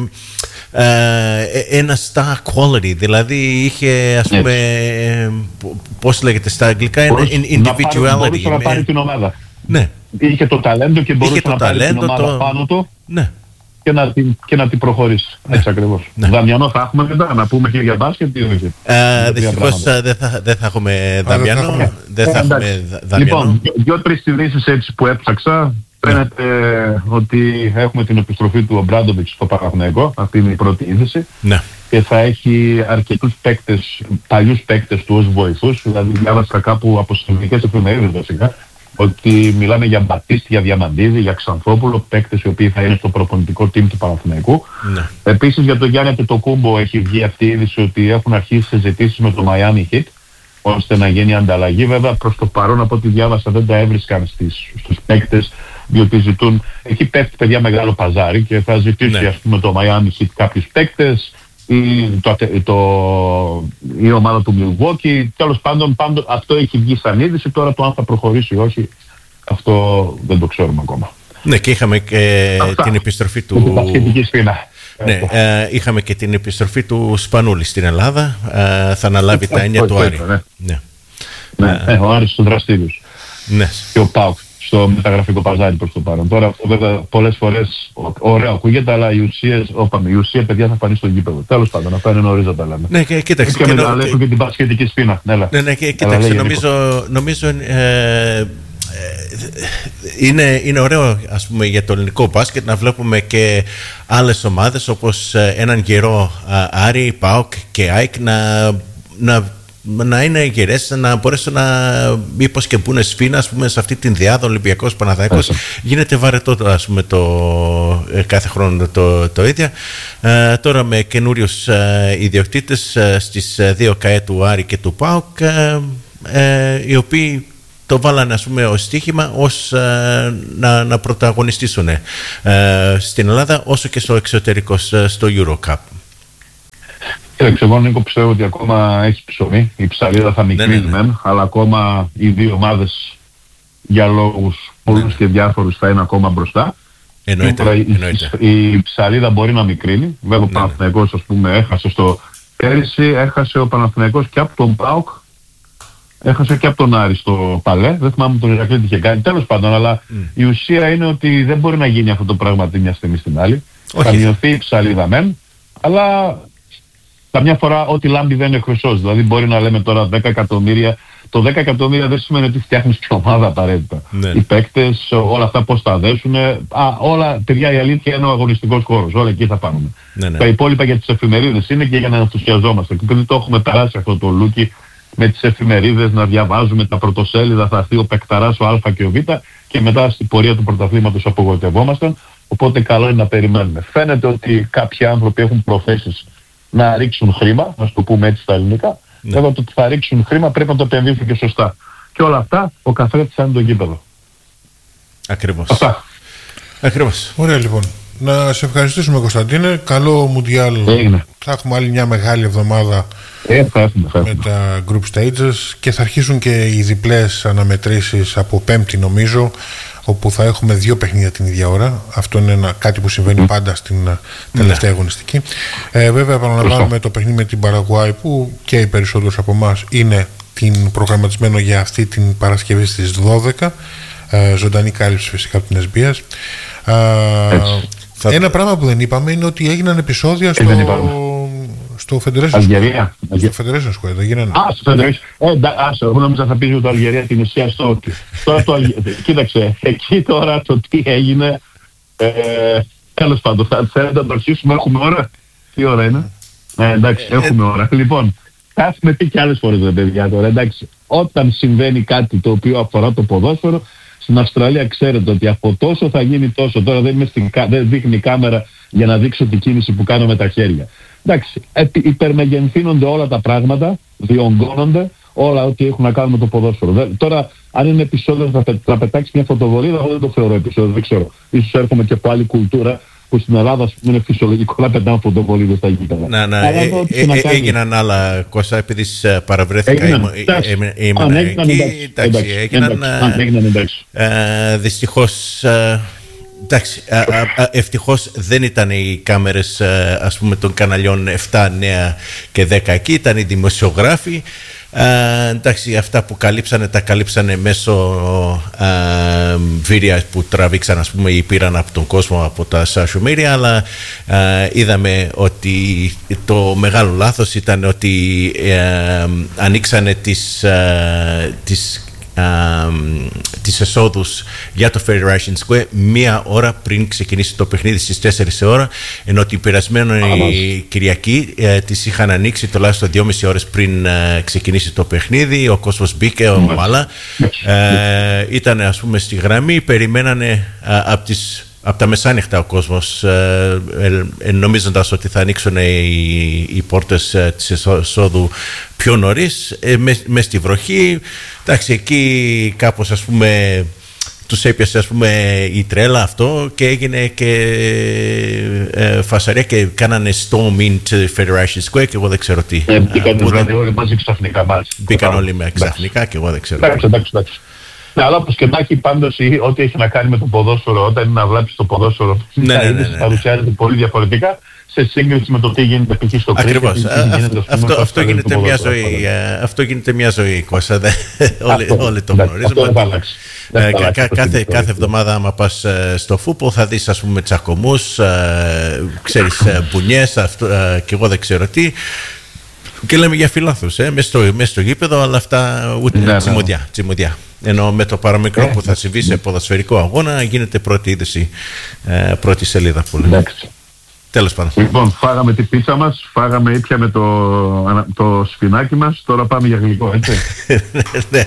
ένα star quality, δηλαδή είχε, ας πούμε, πώς λέγεται στα αγγλικά, individuality. Μπορούσε να πάρει την ομάδα. Ναι. Είχε το ταλέντο και μπορούσε να πάρει την ομάδα πάνω του. Ναι. Και να την προχωρήσει. Έτσι ακριβώς. Ναι. Δαμιανό θα έχουμε μετά, να πούμε και για μπάσκετ ή όχι? Δυστυχώς δεν θα έχουμε Δαμιανό. Λοιπόν, 2-3 ειδήσεις έτσι που έψαξα. Φαίνεται ότι έχουμε την επιστροφή του Ομπράντοβιτς στο Παναθηναϊκό. Αυτή είναι η πρώτη είδηση. Ναι. Και θα έχει αρκετούς παίκτες, παλιούς παίκτες του ως βοηθούς. Δηλαδή διάβασα κάπου από συνολικές εφημερίδες βασικά, ότι μιλάμε για Μπατίστη, για Διαμαντίδη, για Ξανθόπουλο, παίκτες οι οποίοι θα είναι στο προπονητικό team του Παναθηναϊκού. Ναι. Επίσης για τον Γιάννη Αντετοκούμπο έχει βγει αυτή η είδηση ότι έχουν αρχίσει συζητήσεις με το Miami Heat ώστε να γίνει ανταλλαγή. Βέβαια προς το παρόν, από ό,τι διάβασα, δεν τα έβρισκαν στους παίκτες, διότι ζητούν, εκεί πέφτει, παιδιά, μεγάλο παζάρι και θα ζητήσει, ας πούμε, το Miami Heat κάποιους παίκτες η ομάδα του Milwaukee. Τέλος πάντων, αυτό έχει βγει σαν είδηση. Τώρα το αν θα προχωρήσει ή όχι, αυτό δεν το ξέρουμε ακόμα. Ναι, και είχαμε και την επιστροφή του... Ναι, είχαμε και την επιστροφή του Σπανούλη στην Ελλάδα. Θα αναλάβει τα έννοια του Άρη. Ναι, ο Άρης του δραστήριους. Ναι. Και ο ΠΑΟΚ στο μεταγραφικό παζάρι προς το παρόν. Τώρα, βέβαια, πολλές φορές ωραία ακούγεται, αλλά η ουσία, παιδιά, θα φανεί στο γήπεδο. Τέλος πάντων, αυτά είναι νωρίς να τα λέμε. Ναι, και κοίταξε. Και μεταλλεύουν και την πασχετική σπίνα. Ναι, και κοίταξε. Νομίζω είναι ωραίο, ας πούμε, για το ελληνικό μπάσκετ να βλέπουμε και άλλες ομάδες όπως έναν καιρό Άρη, ΠΑΟΚ και ΑΕΚ να να είναι γερές, να μπορέσουν να μήπως και μπουν σφήνα, ας πούμε, σε αυτή την διάδα Ολυμπιακός Παναθηναϊκός. Γίνεται βαρετό, ας πούμε, κάθε χρόνο το ίδιο. Τώρα με καινούριους ιδιοκτήτες στις δύο ΚΑΕ του Άρη και του ΠΑΟΚ, οι οποίοι το βάλανε, ας πούμε, ως στοίχημα να πρωταγωνιστήσουν στην Ελλάδα όσο και στο εξωτερικό, στο EuroCup. Κοίταξε, εγώ Νίκο πιστεύω ότι ακόμα έχει ψωμί. Η ψαλίδα θα μικρύνει μεν, αλλά ακόμα οι δύο ομάδες για λόγους πολλούς και διάφορους θα είναι ακόμα μπροστά. Εννοείται. Η ψαλίδα μπορεί να μικρύνει. Βέβαια ο Παναθηναϊκός, ας πούμε, έχασε πέρυσι, έχασε ο Παναθηναϊκός και από τον ΠΑΟΚ, έχασε και από τον Άρη στο Παλέ. Δεν θυμάμαι τον Ηρακλή τι είχε κάνει. Τέλος πάντων, αλλά η ουσία είναι ότι δεν μπορεί να γίνει αυτό το πράγμα τη μια στιγμή στην άλλη. Θα μειωθεί η ψαλίδα μεν, αλλά καμιά φορά ό,τι λάμπει δεν είναι χρυσός. Δηλαδή μπορεί να λέμε τώρα 10 εκατομμύρια. Το 10 εκατομμύρια δεν σημαίνει ότι φτιάχνεις και ομάδα απαραίτητα. Οι παίκτες, όλα αυτά πώς τα δέσουν. Όλα, παιδιά, η αλήθεια είναι ο αγωνιστικός χώρος. Όλα εκεί θα πάμε. Τα υπόλοιπα για τις εφημερίδες είναι και για να ενθουσιαζόμαστε. Και επειδή το έχουμε περάσει αυτό το λούκι με τις εφημερίδες, να διαβάζουμε τα πρωτοσέλιδα, θα έρθει ο παικταράς ο Α και ο Β, και μετά στην πορεία του πρωταθλήματος απογοητευόμασταν. Οπότε καλό είναι να περιμένουμε. Φαίνεται ότι κάποιοι άνθρωποι έχουν προθέσεις να ρίξουν χρήμα, να το πούμε έτσι στα ελληνικά. Βέβαια το ότι θα ρίξουν χρήμα πρέπει να το επενδύσουν και σωστά. Και όλα αυτά ο καθρέφτης είναι το γήπεδο. Ακριβώς. Αυτά. Ακριβώς. Ωραία, λοιπόν. Να σε ευχαριστήσουμε, Κωνσταντίνε. Καλό Μουντιάλ. Θα έχουμε άλλη μια μεγάλη εβδομάδα με τα group stages και θα αρχίσουν και οι διπλές αναμετρήσεις από Πέμπτη, νομίζω, όπου θα έχουμε 2 παιχνίδια την ίδια ώρα. Αυτό είναι κάτι που συμβαίνει πάντα στην τελευταία αγωνιστική. Βέβαια, επαναλαμβάνουμε το παιχνίδι με την Παραγουάη, που και οι περισσότερους από εμάς είναι προγραμματισμένο για αυτή την Παρασκευή στις 12. Ζωντανή κάλυψη φυσικά από την SBS. Ένα πράγμα που δεν είπαμε είναι ότι έγιναν επεισόδια στο Federation Αλγερία. Στο Federation Square, δεν γίνανε. Στο Federation. Εγώ νόμιζα θα πεις ότι το Αλγερία την ουσία στο... Κοίταξε, εκεί τώρα το τι έγινε... Τέλος πάντων, θέλετε να το αρχίσουμε, έχουμε ώρα. Τι ώρα είναι? Εντάξει, έχουμε ώρα. Λοιπόν, θα έχουμε πει και άλλες φορές, παιδιά, τώρα, εντάξει. Όταν συμβαίνει κάτι το οποίο αφορά το ποδόσφαιρο, στην Αυστραλία ξέρετε ότι από τόσο θα γίνει τόσο. Τώρα δεν δείχνει η κάμερα για να δείξω την κίνηση που κάνω με τα χέρια. Εντάξει, υπερμεγενθύνονται όλα τα πράγματα, διονγκώνονται όλα ό,τι έχουν να κάνουν με το ποδόσφαιρο. Τώρα, αν είναι επεισόδιο θα πετάξει μια φωτοβολίδα, εγώ δεν το θεωρώ επεισόδιο, δεν ξέρω. Ίσως έρχομαι και από άλλη κουλτούρα, που στην Ελλάδα είναι φυσιολογικό να πετάμε φωτοβολίδες στα γήπεδα. Έγιναν άλλα, Κώστα, επειδή παραβρέθηκα. Έγιναν εντάξει. Δυστυχώς, εντάξει, ευτυχώς δεν ήταν οι κάμερες, ας πούμε, των καναλιών 7, 9 και 10 εκεί, ήταν οι δημοσιογράφοι. Εντάξει, αυτά που καλύψανε τα καλύψανε μέσω βίντεο που τραβήξαν, ας πούμε, ή πήραν από τον κόσμο από τα social media, αλλά είδαμε ότι το μεγάλο λάθος ήταν ότι ανοίξανε τις εσόδους για το Federation Square 1 ώρα πριν ξεκινήσει το παιχνίδι στις 4 ώρα, ενώ την περασμένη Κυριακή τις είχαν ανοίξει τουλάχιστον 2,5 ώρες πριν ξεκινήσει το παιχνίδι. Ο κόσμος μπήκε, αλλά ήταν, ας πούμε, στη γραμμή, περιμένανε από τα μεσάνυχτα ο κόσμος, νομίζοντας ότι θα ανοίξουν οι πόρτες της εσόδου πιο νωρίς, μες στη βροχή. Εντάξει, εκεί κάπως, ας πούμε, τους έπιασε, ας πούμε, η τρέλα αυτό και έγινε και φασαρία και κάνανε storming to Federation Square και εγώ δεν ξέρω τι. Μπήκαν όλοι μαζί ξαφνικά. Μπήκαν όλοι με ξαφνικά και εγώ δεν ξέρω. Εντάξει. Ναι, αλλά όπως και να έχει, πάντως ό,τι έχει να κάνει με το ποδόσφαιρο, όταν είναι να βλάψεις το ποδόσφαιρο, παρουσιάζεται πολύ διαφορετικά σε σύγκριση με το τι γίνεται π.χ. στο κρίκετ. Ακριβώς. Αυτό γίνεται μια ζωή. Αυτό γίνεται μια ζωή, Κώστα. Όλοι το γνωρίζουμε. Κάθε εβδομάδα, άμα πας στο φούπολ, θα δεις, ας πούμε, τσακωμούς, ξέρεις, μπουνιές, και εγώ δεν ξέρω τι. Και λέμε για φιλάθλους, μέσα στο γήπεδο, αλλά αυτά ούτε τσιμουδιά. Ενώ με το παραμικρό που θα συμβεί σε ποδοσφαιρικό αγώνα γίνεται πρώτη είδηση, πρώτη σελίδα. Εντάξει. Τέλος πάντων. Λοιπόν, φάγαμε τη πίτσα μας, φάγαμε ήπια με το σφινάκι μας, τώρα πάμε για γλυκό, έτσι. Ναι.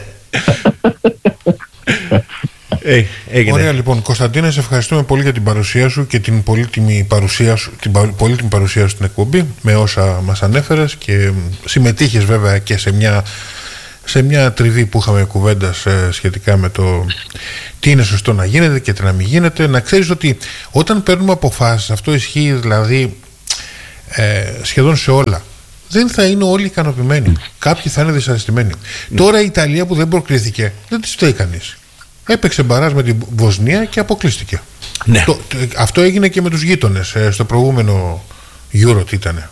Ωραία, λοιπόν, Κωνσταντίνε, σε ευχαριστούμε πολύ για την παρουσία σου και την πολύτιμη παρουσία σου, στην εκπομπή, με όσα μας ανέφερες, και συμμετείχες βέβαια και σε μια τριβή που είχαμε κουβέντα σχετικά με το τι είναι σωστό να γίνεται και τι να μην γίνεται. Να ξέρεις ότι όταν παίρνουμε αποφάσεις, αυτό ισχύει δηλαδή σχεδόν σε όλα. Δεν θα είναι όλοι ικανοποιημένοι. Κάποιοι θα είναι δυσαρεστημένοι. Τώρα η Ιταλία που δεν προκρίθηκε, δεν τη φταίει κανείς. Έπαιξε μπαράζ με την Βοσνία και αποκλείστηκε. Ναι. Αυτό έγινε και με τους γείτονες στο προηγούμενο Euro, τι ήτανε.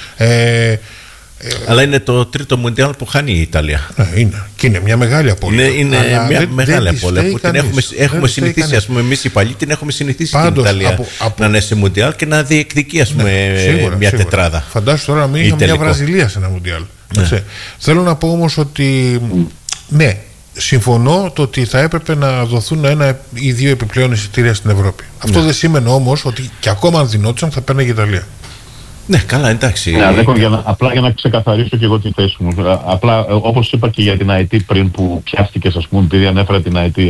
Αλλά είναι το τρίτο Μουντιάλ που χάνει η Ιταλία. Είναι. Και είναι μια μεγάλη απώλεια. Είναι μια μεγάλη απώλεια που την έχουμε συνηθίσει. Ας πούμε, εμείς οι παλιοί την έχουμε συνηθίσει στην Ιταλία να είναι σε Μουντιάλ και να διεκδικεί, ας πούμε, μια τετράδα. Φαντάσου τώρα να μην είχαμε μια Βραζιλία σε ένα Μουντιάλ. Ναι. Θέλω να πω όμως ότι ναι, συμφωνώ το ότι θα έπρεπε να δοθούν 1 ή 2 επιπλέον εισιτήρια στην Ευρώπη. Αυτό δεν σημαίνει όμως ότι και ακόμα αν δινόντουσαν θα παίρνει η Ιταλία. Ναι, καλά, εντάξει. Απλά για να ξεκαθαρίσω και εγώ τη θέση μου. Απλά, όπως είπα και για την ΑΕΤ πριν που πιάστηκες, ας πούμε, επειδή ανέφερα την ΑΕΤ.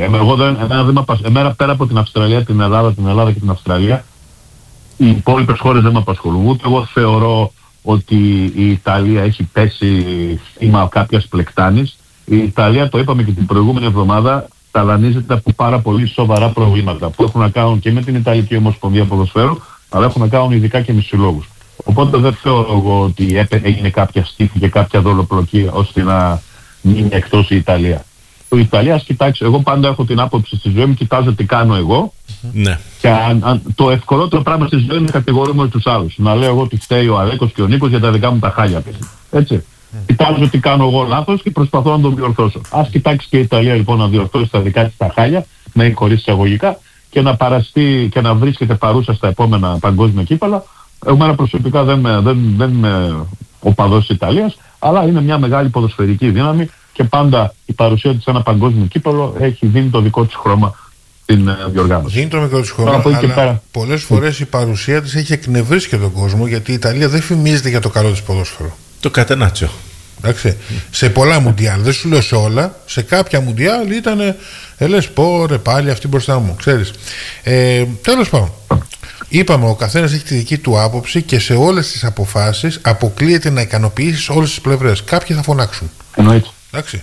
Εμένα πέρα από την Αυστραλία, την Ελλάδα και την Αυστραλία, οι υπόλοιπες χώρες δεν με απασχολούν. Ούτε εγώ θεωρώ ότι η Ιταλία έχει πέσει θύμα κάποιας πλεκτάνης. Η Ιταλία, το είπαμε και την προηγούμενη εβδομάδα, ταλανίζεται από πάρα πολύ σοβαρά προβλήματα που έχουν να κάνουν και με την Ιταλική Ομοσπονδία Ποδοσφαίρου, αλλά έχουν να κάνουν ειδικά και με συλλόγους. Οπότε δεν θεωρώ εγώ ότι έγινε κάποια στίχη και κάποια δολοπλοκή ώστε να μείνει εκτός η Ιταλία. Η Ιταλία, ας κοιτάξει, εγώ πάντα έχω την άποψη στη ζωή μου, κοιτάζω τι κάνω εγώ. Ναι. Και το ευκολότερο πράγμα στη ζωή είναι να κατηγορούμε τους άλλους. Να λέω εγώ ότι φταίει ο Αλέκος και ο Νίκος για τα δικά μου τα χάλια. Έτσι. Κοιτάζω τι κάνω εγώ λάθος και προσπαθώ να τον διορθώσω. Ας κοιτάξει και η Ιταλία λοιπόν να διορθώσει τα δικά της τα χάλια, να είναι χωρίς εισαγωγικά, και να παραστεί και να βρίσκεται παρούσα στα επόμενα παγκόσμια κύπελα. Εγώ προσωπικά δεν είμαι οπαδός της Ιταλίας, αλλά είναι μια μεγάλη ποδοσφαιρική δύναμη και πάντα η παρουσία της σε ένα παγκόσμιο κύπελο έχει δίνει το δικό της χρώμα στην διοργάνωση. Δίνει το δικό της χρώμα, αλλά πολλές φορές η παρουσία της έχει εκνευρίσει και τον κόσμο, γιατί η Ιταλία δεν φημίζεται για το καλό της ποδόσφαιρο. Το κατενάτσιο. Εντάξει. Σε πολλά Μουντιάλ, δεν σου λέω σε όλα, σε κάποια Μουντιάλ ήταν λες πω ρε πάλι αυτή μπροστά μου, ξέρεις. Τέλος πάντων, είπαμε ο καθένας έχει τη δική του άποψη και σε όλες τις αποφάσεις αποκλείεται να ικανοποιήσεις όλες τις πλευρές. Κάποιοι θα φωνάξουν. Εννοείται. Εντάξει.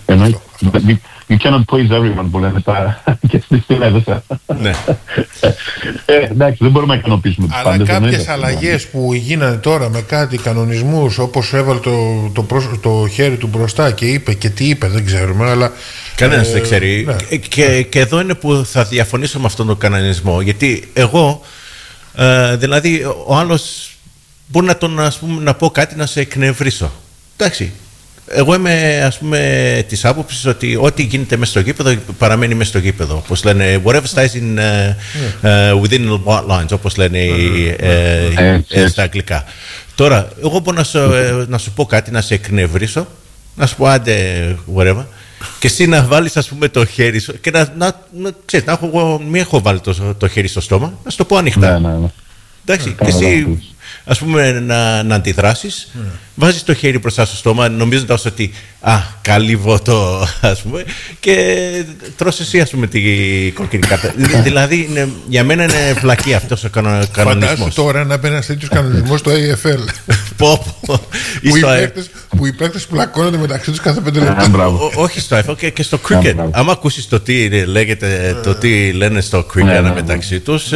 You cannot please everyone που λένε και στις τηλέδες. Ναι. Εντάξει, δεν μπορούμε να ικανοποιήσουμε τους πάντες. Αλλά κάποιες αλλαγές που γίνανε τώρα με κάτι κανονισμούς, όπως έβαλε το χέρι του μπροστά και είπε και τι είπε, δεν ξέρουμε, αλλά κανένας δεν ξέρει. Ναι. Και εδώ είναι που θα διαφωνήσω με αυτόν τον κανονισμό, γιατί εγώ δηλαδή ο άλλος μπορεί να πω κάτι να σε εκνευρίσω. Εντάξει. Εγώ είμαι, ας πούμε, της άποψης ότι ό,τι γίνεται μέσα στο γήπεδο παραμένει μέσα στο γήπεδο. Όπως λένε, whatever stays within the white lines, όπως λένε στα αγγλικά. Τώρα, εγώ μπορώ να σου πω κάτι, να σε εκνευρίσω, να σου πω άντε, whatever, και εσύ να βάλεις, ας πούμε, το χέρι σου και ξέρεις, μην έχω βάλει το χέρι στο στόμα, να σου το πω ανοιχτά. Εντάξει, και εσύ, ας πούμε, να αντιδράσεις, βάζεις το χέρι μπροστά στο στόμα νομίζοντας ότι καλύβω το, ας πούμε, και τρως εσύ, ας πούμε, την κόκκινη κάρτα. Δηλαδή για μένα είναι βλακή αυτός ο κανονισμός. Φαντάσου τώρα να μπαίνει ένας τέτοιος κανονισμός στο AFL που οι παίκτες πλακώνονται μεταξύ τους κάθε 5 λεπτά. Όχι στο AFL και στο cricket. Άμα ακούσεις το τι λέγεται, το τι λένε στο cricket μεταξύ τους.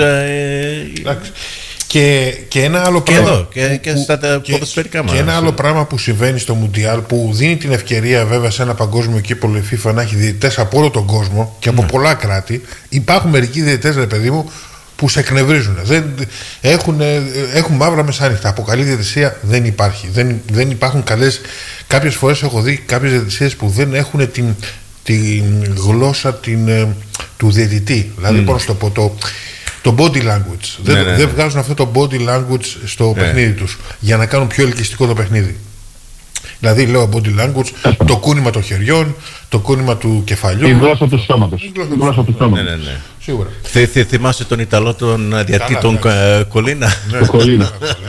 Και ένα άλλο πράγμα. Και στα ποδοσφαιρικά μας. Και ένα άλλο πράγμα που συμβαίνει στο Μουντιάλ, που δίνει την ευκαιρία βέβαια σε ένα παγκόσμιο κύπελλο η FIFA να έχει διαιτητές από όλο τον κόσμο και από πολλά κράτη. Υπάρχουν μερικοί διαιτητές, ρε παιδί μου, που σε εκνευρίζουν. Έχουν μαύρα μεσάνυχτα. Από καλή διαιτησία δεν υπάρχει. Δεν υπάρχουν καλές. Κάποιες φορές έχω δει κάποιες διαιτησίες που δεν έχουν την γλώσσα του διαιτητή. Δηλαδή, πώς το πω, το body language. Δεν βγάζουν αυτό το body language στο παιχνίδι τους για να κάνουν πιο ελκυστικό το παιχνίδι. Δηλαδή λέω body language, το κούνημα των χεριών, το κούνημα του κεφαλιού. Η γλώσσα του σώματος. Ναι. Σίγουρα. Θυμάσαι τον Ιταλό τον διατήτων Κολίνα? Κολίνα.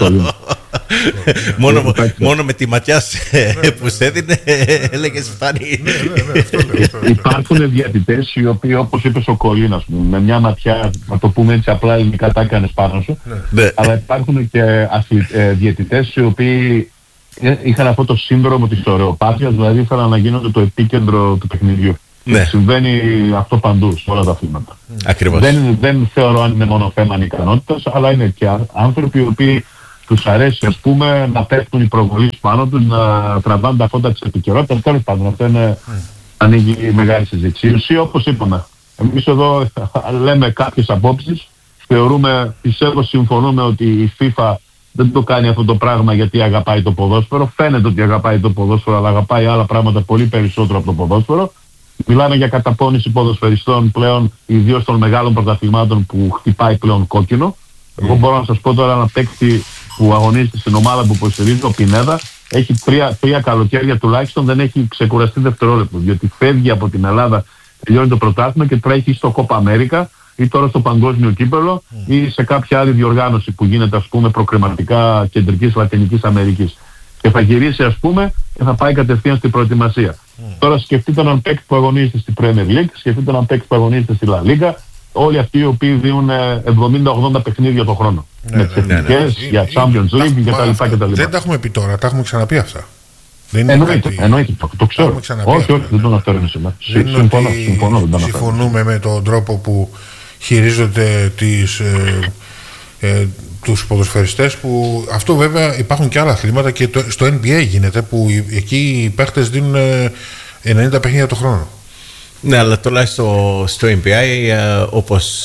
Μόνο με τη ματιά που σε έδινε έλεγες φτάνει. Υπάρχουν διατητές οι οποίοι, όπως είπες ο Κολίνας, με μια ματιά, να το πούμε έτσι απλά ελληνικά, τα έκανες πάνω σου. Αλλά υπάρχουν και διατητές οι οποίοι είχαν αυτό το σύνδρομο της ωρεοπάθειας, δηλαδή ήθελαν να γίνονται το επίκεντρο του παιχνιδιού. Ναι. Συμβαίνει αυτό παντού σε όλα τα αθλήματα. Δεν θεωρώ αν είναι μόνο θέμα ικανότητας, αλλά είναι και άνθρωποι οι οποίοι τους αρέσει, ας πούμε, να πέφτουν οι προβολείς πάνω τους, να τραβάνε τα φώτα της επικαιρότητας. Τέλος πάντων, αυτό ανοίγει μεγάλη συζήτηση. Η ουσία, όπως είπαμε, εμείς εδώ λέμε κάποιες απόψεις, πιστεύω, συμφωνούμε ότι η FIFA δεν το κάνει αυτό το πράγμα γιατί αγαπάει το ποδόσφαιρο. Φαίνεται ότι αγαπάει το ποδόσφαιρο, αλλά αγαπάει άλλα πράγματα πολύ περισσότερο από το ποδόσφαιρο. Μιλάμε για καταπώνηση ποδοσφαιριστών πλέον, ιδίως των μεγάλων πρωταθλημάτων που χτυπάει πλέον κόκκινο. Εγώ μπορώ να σας πω τώρα ένα παίκτη που αγωνίζεται στην ομάδα που υποστηρίζει, ο Πινέδα, έχει τρία καλοκαίρια τουλάχιστον, δεν έχει ξεκουραστεί δευτερόλεπτο. Διότι φεύγει από την Ελλάδα, τελειώνει το πρωτάθλημα και τρέχει στο Κόπα Αμέρικα ή τώρα στο Παγκόσμιο Κύπελλο ή σε κάποια άλλη διοργάνωση που γίνεται, ας πούμε, προκριματικά Κεντρικής Λατινικής Αμερικής. Και θα γυρίσει, ας πούμε, και θα πάει κατευθείαν στην προετοιμασία. Τώρα σκεφτείτε έναν παίκτη που αγωνίζεται στην Premier League, σκεφτείτε έναν παίκτη που αγωνίζεται στη La Liga. Όλοι αυτοί οι οποίοι δίνουν 70-80 παιχνίδια το χρόνο. Με τις εθνικές, για Champions League κτλ. Δεν τα έχουμε πει τώρα, τα έχουμε ξαναπεί αυτά. Εννοείται, το ξέρω. Όχι, δεν τον αναφέρουμε σήμερα. Συμφωνώ. Συμφωνούμε με τον τρόπο που χειρίζονται τους ποδοσφαιριστές, που αυτό βέβαια υπάρχουν και άλλα αθλήματα και στο NBA γίνεται, που εκεί οι παίχτες δίνουν 90 παιχνίδια το χρόνο. Ναι, αλλά τουλάχιστον στο NBA, όπως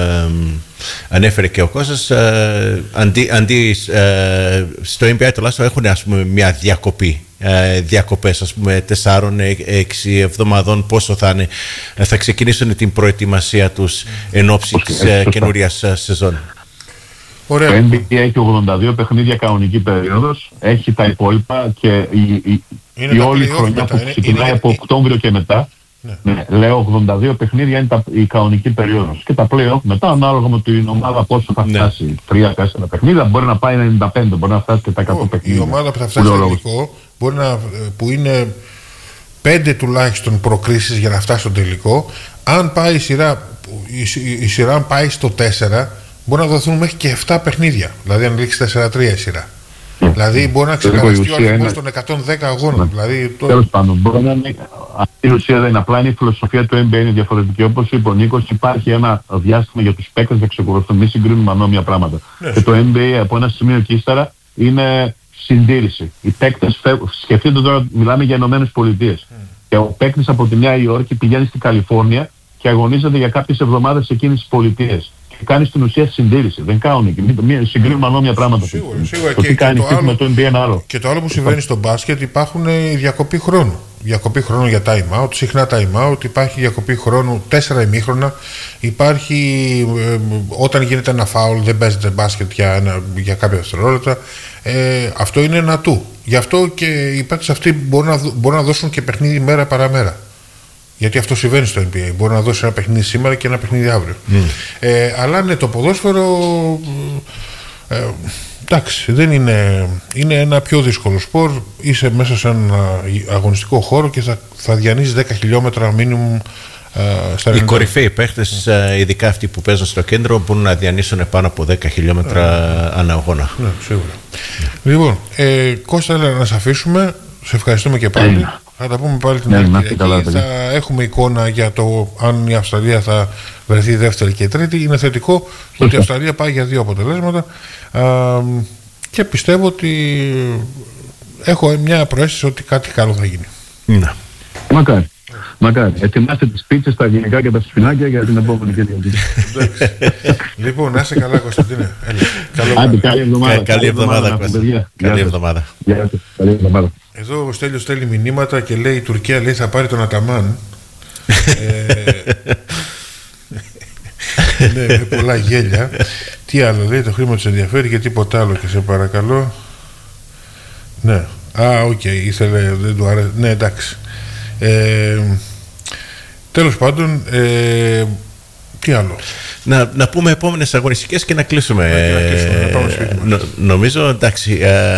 ανέφερε και ο Κώστας, αντί στο NBA τουλάχιστον έχουν, ας πούμε, μια διακοπές, ας πούμε 4-6 εβδομάδων, πόσο θα είναι, θα ξεκινήσουν την προετοιμασία τους εν ώψη της καινούριας σεζόν. Ωραία. Το NBA έχει 82 παιχνίδια κανονική περίοδος, έχει τα υπόλοιπα και η όλη χρονιά που ξεκινάει από Οκτώβριο και μετά. Ναι, λέω 82 παιχνίδια είναι η κανονική περίοδος. Και τα play-off μετά, ανάλογα με την ομάδα πόσο θα φτάσει. 3-4 παιχνίδια, μπορεί να πάει 95, μπορεί να φτάσει και τα 100 παιχνίδια. Η ομάδα που θα φτάσει στο τελικό, που είναι 5 τουλάχιστον προκρίσεις για να φτάσει στο τελικό, αν πάει η σειρά πάει στο 4, μπορεί να δοθούν μέχρι και 7 παιχνίδια. Δηλαδή αν λήξει 4-3 η σειρά. Δηλαδή μπορεί να ξεχαριστεί ο αριθμός των 110 αγώνων. Τέλος πάντων, μπορεί να είναι. Αυτή η ουσία δεν είναι απλά, η φιλοσοφία του NBA είναι διαφορετική. Όπως είπε ο Νίκος, υπάρχει ένα διάστημα για τους παίκτες να ξεκουραστούν. Μη συγκρίνουμε ανώμια πράγματα. Και το NBA από ένα σημείο και ύστερα είναι συντήρηση. Οι παίκτες σκεφτείτε τώρα, μιλάμε για Ηνωμένες Πολιτείες. Και ο παίκτης από τη Νέα Υόρκη πηγαίνει στην Καλιφόρνια και αγωνίζεται για κάποιες εβδομάδες σε εκείνες τις πολιτείες. Κάνει στην ουσία συντήρηση. Δεν κάνουν εκεί. Συγκρίνουμε ανώμια πράγματα. Σίγουρα. Το τι κάνει με το NBA είναι άλλο. Και το άλλο που συμβαίνει στο μπάσκετ, υπάρχουν διακοπή χρόνου. Διακοπή χρόνου για time out, συχνά time out, υπάρχει διακοπή χρόνου 4 ημίχρονα. Υπάρχει όταν γίνεται ένα φάουλ, δεν παίζεται μπάσκετ για κάποια δευτερόλεπτα. Αυτό είναι ένα του. Γι' αυτό και οι παίκτες αυτοί μπορούν να δώσουν και παιχνίδι μέρα παραμέρα. Γιατί αυτό συμβαίνει στο NBA. Μπορεί να δώσει ένα παιχνίδι σήμερα και ένα παιχνίδι αύριο. Αλλά ναι, το ποδόσφαιρο εντάξει, δεν είναι ένα πιο δύσκολο σπορ. Είσαι μέσα σε ένα αγωνιστικό χώρο και θα διανύσεις 10 χιλιόμετρα minimum στα 90. Οι κορυφαίοι παίχτες, ειδικά αυτοί που παίζουν στο κέντρο, μπορούν να διανύσουν πάνω από 10 χιλιόμετρα ανά αγώνα. Ναι, σίγουρα. Λοιπόν, Κώστα, να σε αφήσουμε. Σε ευχαριστούμε και πάλι. Θα τα πούμε πάλι την άλλη Κυριακή. Θα έχουμε εικόνα για το αν η Αυστραλία θα βρεθεί δεύτερη και τρίτη. Είναι θετικό ότι η Αυστραλία πάει για 2 αποτελέσματα και πιστεύω ότι έχω μια προαίσθηση ότι κάτι καλό θα γίνει. Ναι. Μακάρι. Ετοιμάστε τις πίτσες, τα γενικά και τα σφινάκια για την επόμενη Κυριακή. Λοιπόν, να είσαι καλά, Κωνσταντίνε. Καλή εβδομάδα, Κώστα. Καλή εβδομάδα. Εδώ ο Στέλιος στέλνει μηνύματα και λέει η Τουρκία λέει θα πάρει τον Αταμάν. Ναι, με πολλά γέλια. Τι άλλο λέει, το χρήμα τους ενδιαφέρει και τίποτα άλλο και σε παρακαλώ. Ναι, οκ, ήθελε, δεν του άρεσε. Ναι, εντάξει. Τέλος πάντων, τι άλλο. Να πούμε επόμενες αγωνιστικές και να κλείσουμε. Νομίζω, εντάξει,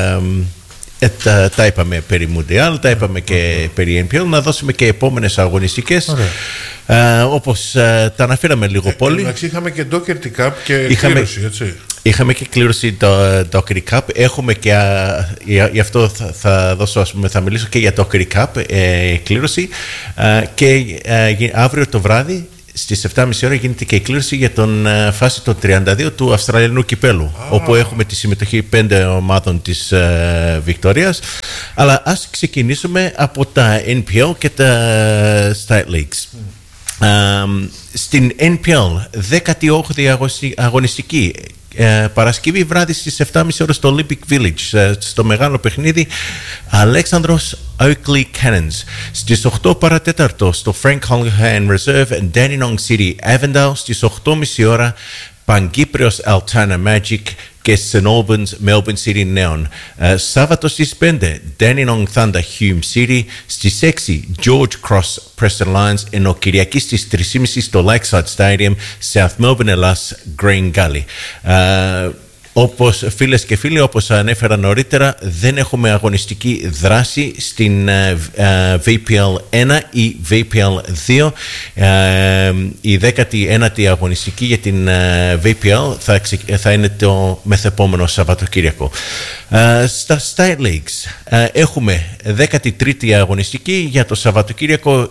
τα είπαμε περί Μουντιάλ, τα είπαμε και περί NPL. Να δώσουμε και επόμενες αγωνιστικές. Όπως τα αναφέραμε λίγο πολύ. Εντάξει, είχαμε και Doherty Cup και κλήρωση, έτσι. Είχαμε και κλήρωση το Doherty Cup. Έχουμε και, γι' αυτό θα μιλήσω και για το Doherty Cup κλήρωση. Και αύριο το βράδυ στις 7.30 ώρα γίνεται και η κλήρωση για τον φάση των 32 του Αυστραλιανού Κυπέλου, όπου έχουμε τη συμμετοχή 5 ομάδων της Βικτόριας. Αλλά ας ξεκινήσουμε από τα NPL και τα State Leagues. Στην NPL, 18η αγωνιστική, Παρασκευή βράδυ στις 7.30 ώρα στο Olympic Village, στο μεγάλο παιχνίδι, Αλέξανδρος Oakley Cannons. Στις 8 παρατέταρτο στο Frank Holohan Reserve, Dandenong City Avondale. Στις 8.30 ώρα Παγκύπριος Altana Magic και St. Albans Melbourne City Neon. Σάββατο στις 5 Dandenong Thunder Hume City. Στις 6 George Cross Preston Lions, ενώ Κυριακή στις 3.30 στο Lakeside Stadium South Melbourne Ελλάς Green Gully. Όπως φίλες και φίλοι, όπως ανέφερα νωρίτερα, δεν έχουμε αγωνιστική δράση στην VPL 1 ή VPL 2. Η 19η αγωνιστική για την VPL θα είναι το μεθεπόμενο Σαββατοκύριακο. Στα State Leagues έχουμε 13η αγωνιστική για το Σαββατοκύριακο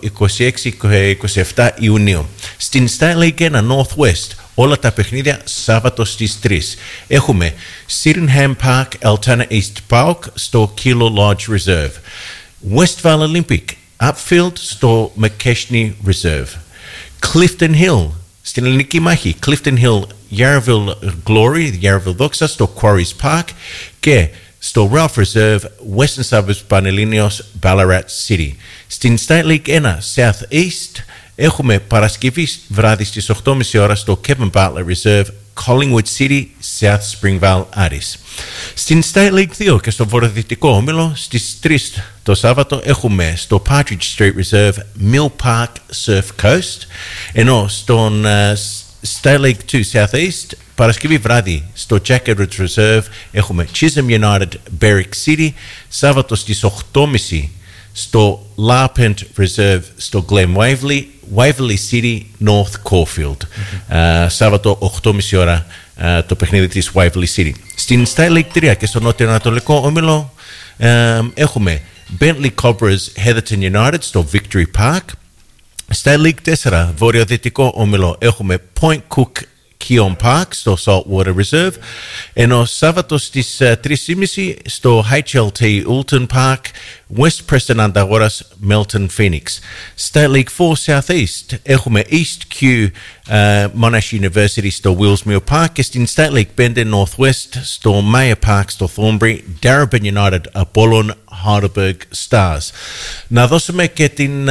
26-27 Ιουνίου. Στην State League 1 Northwest όλα τα παιχνίδια Σάββατο στις 3. Έχουμε Sydenham Park, Altana East Park στο Kilo Lodge Reserve. Westvale Olympic, Upfield στο McKechnie Reserve. Clifton Hill, στην ελληνική μάχη, Clifton Hill, Yarraville Glory, Yarraville Doxa στο Quarries Park και στο Ralph Reserve, Western Suburbs Πανελλήνιος, Ballarat City. Στην State League 1 South East έχουμε Παρασκευή βράδυ στις 8.30 ώρα στο Kevin Bartlett Reserve, Collingwood City, South Springvale Addis. Στην State League 2 και στο βορειοδυτικό όμιλο στις 3 το Σάββατο έχουμε στο Partridge Street Reserve, Mill Park Surf Coast, ενώ στον State League 2 South East Παρασκευή βράδυ στο Jack Edwards Reserve έχουμε Chisholm United, Berwick City. Σάββατο στις 8.30 στο Larpent Reserve στο Glen Waverley, Waverley City, North Caulfield. Σάββατο 8.30 ώρα το παιχνίδι της Waverley City. Στην State League 3 και στο νότιο-ανατολικό όμιλο έχουμε Bentley Cobras, Heatherton United στο Victory Park. State League 4 βορειοδυτικό όμιλο έχουμε Point Cook Keon Park στο Saltwater Reserve, ενώ Σάββατο στις 3.30 στο HLT Ulton Park, West Preston Ανταγόρας, Melton Phoenix. State League 4 South East έχουμε East Q Monash University στο Willsmere Park και στην State League 5 North West στο Mayor Park στο Thornbury, Darebin United, Apollon, Heidelberg Stars. Να δώσουμε και την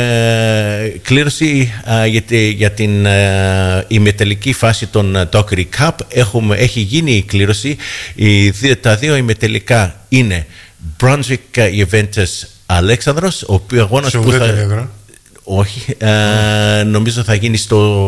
κλήρωση για την ημιτελική φάση των Dockery Cup. Έχει γίνει η κλήρωση. Τα δύο ημιτελικά είναι Brunswick Juventus Αλέξανδρος, ο οποίος αγώνας που θα... Όχι, νομίζω θα γίνει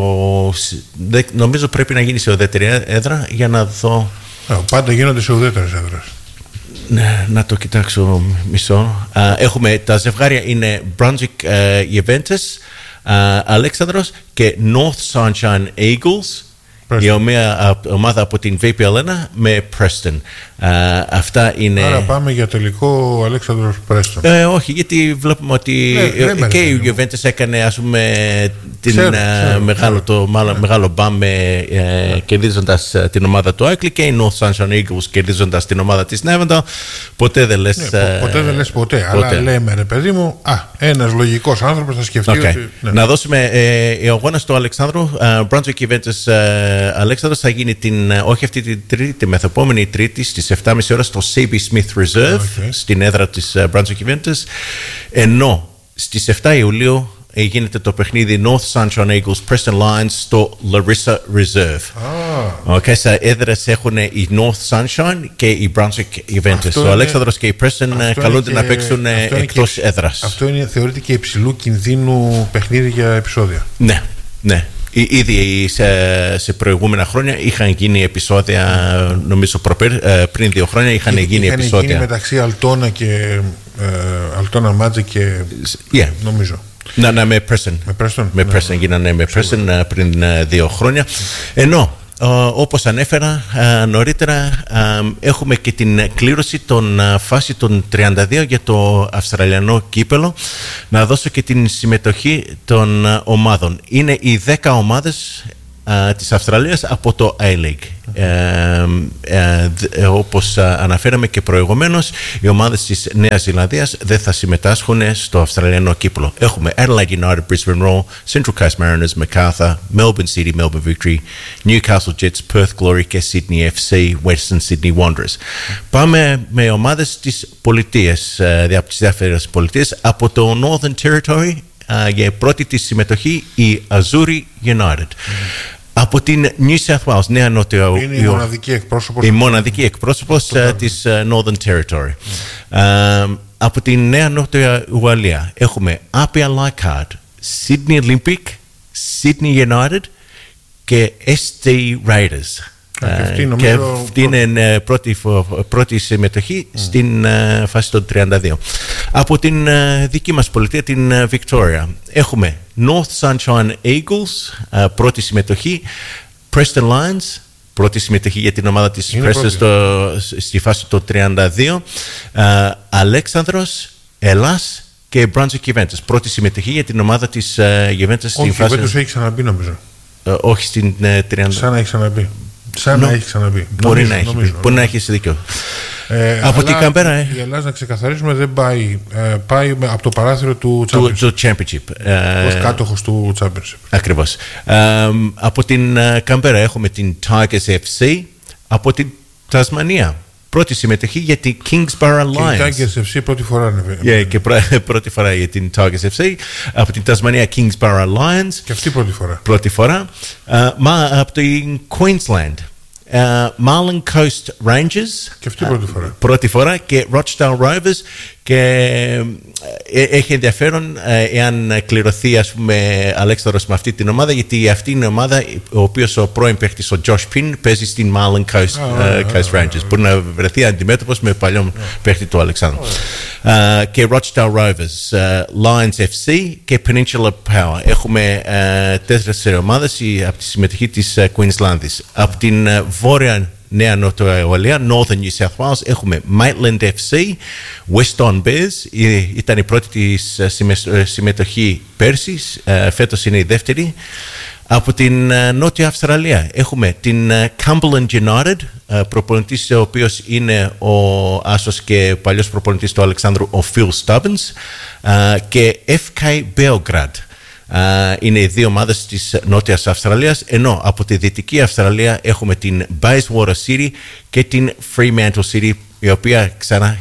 νομίζω πρέπει να γίνει σε ουδέτερη έδρα για να δω. Πάντα γίνονται σε ουδέτερες έδρες. Να το κοιτάξω μισό. Έχουμε τα ζευγάρια είναι Brunswick Juventus Αλέξανδρος και North Sunshine Eagles, η ομάδα από την VPL 1 με Preston. Αυτά είναι... Άρα πάμε για τελικό Αλέξανδρος Preston. Όχι, γιατί βλέπουμε ότι και η Juventus έκανε, ας πούμε, μεγάλο μπαμ κερδίζοντας την ομάδα του Oakley, και η North Sunshine Eagles κερδίζοντας την ομάδα της Nevada. Ποτέ δεν λες ποτέ. Αλλά λέμε, ρε παιδί μου, ένας λογικός άνθρωπος θα σκεφτεί ότι... Να δώσουμε ο αγώνας του Αλεξάνδρου. Brunswick Juventus Αλέξανδρος θα γίνει όχι αυτή την Τρίτη, τη μεθεπόμενη Τρίτη στις 7.30 ώρα στο CB Smith Reserve, στην έδρα της Brunswick Juventus, ενώ στις 7 Ιουλίου γίνεται το παιχνίδι North Sunshine Eagles Preston Lions στο Larissa Reserve. Σε έδρες έχουν η North Sunshine και η Brunswick Juventus. Ο Αλέξανδρος και η Preston καλούνται να παίξουν εκτός έδρας. Αυτό θεωρείται και υψηλού κινδύνου παιχνίδι για επεισόδια. Ναι. Ήδη σε προηγούμενα χρόνια είχαν γίνει επεισόδια, νομίζω πριν 2 χρόνια είχαν γίνει επεισόδια. Είχαν γίνει μεταξύ Αλτόνα και Αλτόνα Μάτζε και νομίζω. Ναι, με Preston γίνανε με Preston πριν 2 χρόνια. Ενώ όπως ανέφερα νωρίτερα, έχουμε και την κλήρωση των φάση των 32 για το Αυστραλιανό κύπελο. Να δώσω και την συμμετοχή των ομάδων. Είναι οι 10 ομάδες της Αυστραλίας από το A-League. Όπως αναφέραμε και προηγουμένως, οι ομάδες της Νέας Ζηλανδίας δεν θα συμμετάσχουν στο Αυστραλιανό κύπελο. Έχουμε Adelaide United, Brisbane Roar, Central Coast Mariners, Macarthur, Melbourne City, Melbourne Victory, Newcastle Jets, Perth Glory και Sydney FC, Western Sydney Wanderers. Πάμε με ομάδες της πολιτείας, από τις διάφορες πολιτείες. Από το Northern Territory, για πρώτη της συμμετοχή η Azuri United. Από την New South Wales, Νέα Νότια, είναι η μοναδική εκπρόσωπος της Northern Territory. Από την Νέα Νότια Ουαλία έχουμε Apia Leichhardt, Sydney Olympic, Sydney United και ST Raiders. Και αυτή είναι πρώτη συμμετοχή στην φάση των 32. Από την δική μας πολιτεία, την Victoria, έχουμε North Sunshine Eagles, πρώτη συμμετοχή, Preston Lions, πρώτη συμμετοχή για την ομάδα της Preston στη φάση των 32, Αλέξανδρος, Ελλάς και Brunswick Juventus, πρώτη συμμετοχή για την ομάδα της Juventus στην φάση. Όχι, έχει ξαναμπεί νομίζω. Όχι στην 32. Σαν να έχει ξαναμπεί. Να έχει ξαναμπεί. Μπορεί να έχει δίκιο. Από την Καμπέρα. Η Ελλάδα, να ξεκαθαρίσουμε, δεν πάει. Πάει από το παράθυρο του Championship. Ως κάτοχος του Championship. Ακριβώς. Από την Καμπέρα έχουμε την Tigers FC. Από την Τασμανία, πρώτη συμμετοχή για την Kingsborough Lions. Και η Tigers FC πρώτη φορά. Και πρώτη φορά για την Tigers FC. Από την Τασμανία, Kingsborough Lions. Και αυτή πρώτη φορά. Από την Queensland, Marlin Coast Rangers. Και αυτή πρώτη φορά. Και Rochdale Rovers. Και έχει ενδιαφέρον εάν κληρωθεί, ας πούμε, Αλέξανδρος με αυτή την ομάδα, γιατί αυτή είναι η ομάδα ο οποίος ο πρώην παίχτης, ο Josh Pinn, παίζει στην Marlin Coast Rangers. Μπορεί να βρεθεί αντιμέτωπος με παλιό παίχτη του Αλεξάνδρου. Και Rochdale Rovers, Lions FC και Peninsula Power. Έχουμε 4 ομάδες από τη συμμετοχή της Queenslandis. Από την βόρεια Νέα Νότια Ουαλία, Northern New South Wales, έχουμε Maitland FC, Weston Bears, ήταν η πρώτη της συμμετοχή πέρσι, φέτος είναι η δεύτερη. Από την Νότια Αυστραλία έχουμε την Cumberland United, προπονητής ο οποίος είναι ο άσος και παλιός προπονητής του Αλεξάνδρου, ο Phil Stubbins, και FK Belgrade. Είναι οι 2 ομάδες της Νότιας Αυστραλίας, ενώ από τη Δυτική Αυστραλία έχουμε την Bayswater City και την Fremantle City, η οποία ξανά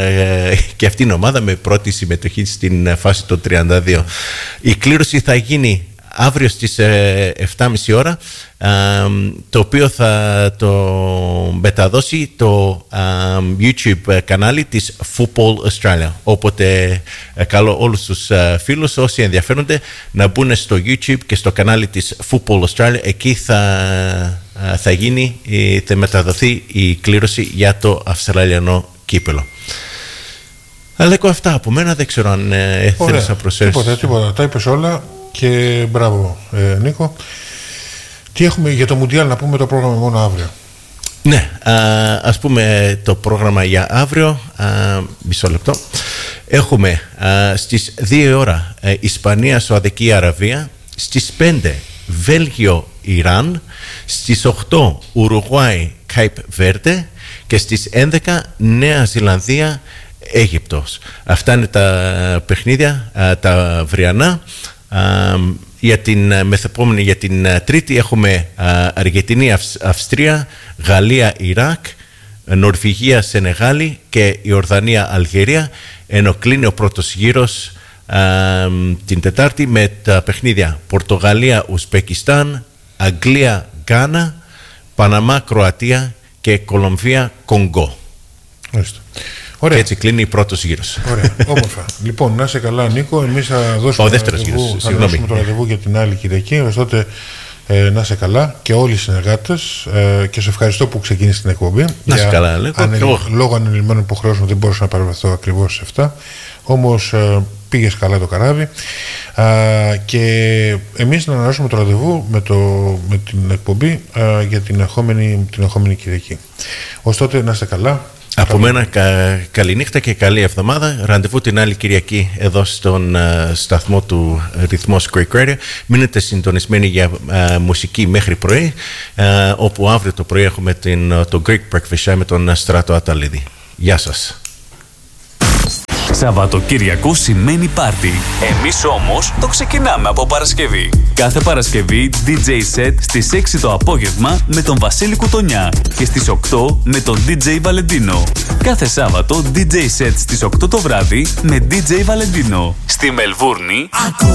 και αυτή είναι ομάδα με πρώτη συμμετοχή στην φάση των 32. Η κλήρωση θα γίνει αύριο στις 7.30 ώρα, το οποίο θα το μεταδώσει το YouTube κανάλι της Football Australia. Οπότε καλώ όλους τους φίλους, όσοι ενδιαφέρονται, να μπουν στο YouTube και στο κανάλι της Football Australia. Εκεί θα μεταδοθεί η κλήρωση για το Αυστραλιανό κύπελο. Αλέκο, αυτά από μένα. Δεν ξέρω αν θέλεις να προσθέσεις. Τίποτα. Τα είπες όλα. Και μπράβο, Νίκο. Τι έχουμε για το Μουντιάλ, να πούμε το πρόγραμμα μόνο αύριο? Ναι, ας πούμε το πρόγραμμα για αύριο. Μισό λεπτό. Έχουμε στις 2 ώρα Ισπανία, Σαουδική Αραβία. Στις 5 Βέλγιο, Ιράν. Στις 8 Ουρουγουάι, Κάιπ Βέρντε. Και στις 11 Νέα Ζηλανδία, Αίγυπτος. Αυτά είναι τα παιχνίδια, τα αυριανά. Για την μεθεπόμενη, για την Τρίτη, έχουμε Αργεντινή, Αυστρία, Γαλλία, Ιράκ, Νορβηγία, Σενεγάλη και Ιορδανία, Αλγερία, ενώ κλείνει ο πρώτος γύρος την Τετάρτη με τα παιχνίδια Πορτογαλία-Ουσπεκιστάν, Αγγλία-Γκάνα, Παναμά-Κροατία και Κολομβία-Κονγκό. Και έτσι κλείνει η πρώτος γύρος. Ωραία, όμορφα. Λοιπόν, να είσαι καλά, Νίκο. Εμείς θα δώσουμε το ραντεβού για την άλλη Κυριακή. Ως τότε να είσαι καλά και όλοι οι συνεργάτες. Και σε ευχαριστώ που ξεκίνησε την εκπομπή. Να είσαι καλά, λόγω ανελημμένων υποχρεώσεων δεν μπορούσα να παρευρεθώ ακριβώς σε αυτά. Όμως πήγες καλά το καράβι. Και εμείς να ανανεώσουμε το ραντεβού με την εκπομπή για την ερχόμενη Κυριακή. Ως τότε να είστε καλά. Από μένα καληνύχτα και καλή εβδομάδα. Ραντεβού την άλλη Κυριακή εδώ στον σταθμό του Ρυθμός Greek Radio. Μείνετε συντονισμένοι για μουσική μέχρι πρωί, όπου αύριο το πρωί έχουμε το Greek Breakfast Show με τον Στράτο Αταλίδη. Γεια σας. Σαββατοκύριακο σημαίνει πάρτι. Εμείς όμως το ξεκινάμε από Παρασκευή. Κάθε Παρασκευή DJ set στις 6 το απόγευμα με τον Βασίλη Κουτονιά και στις 8 με τον DJ Βαλεντίνο. Κάθε Σάββατο DJ set στις 8 το βράδυ με DJ Βαλεντίνο. Στη Μελβούρνη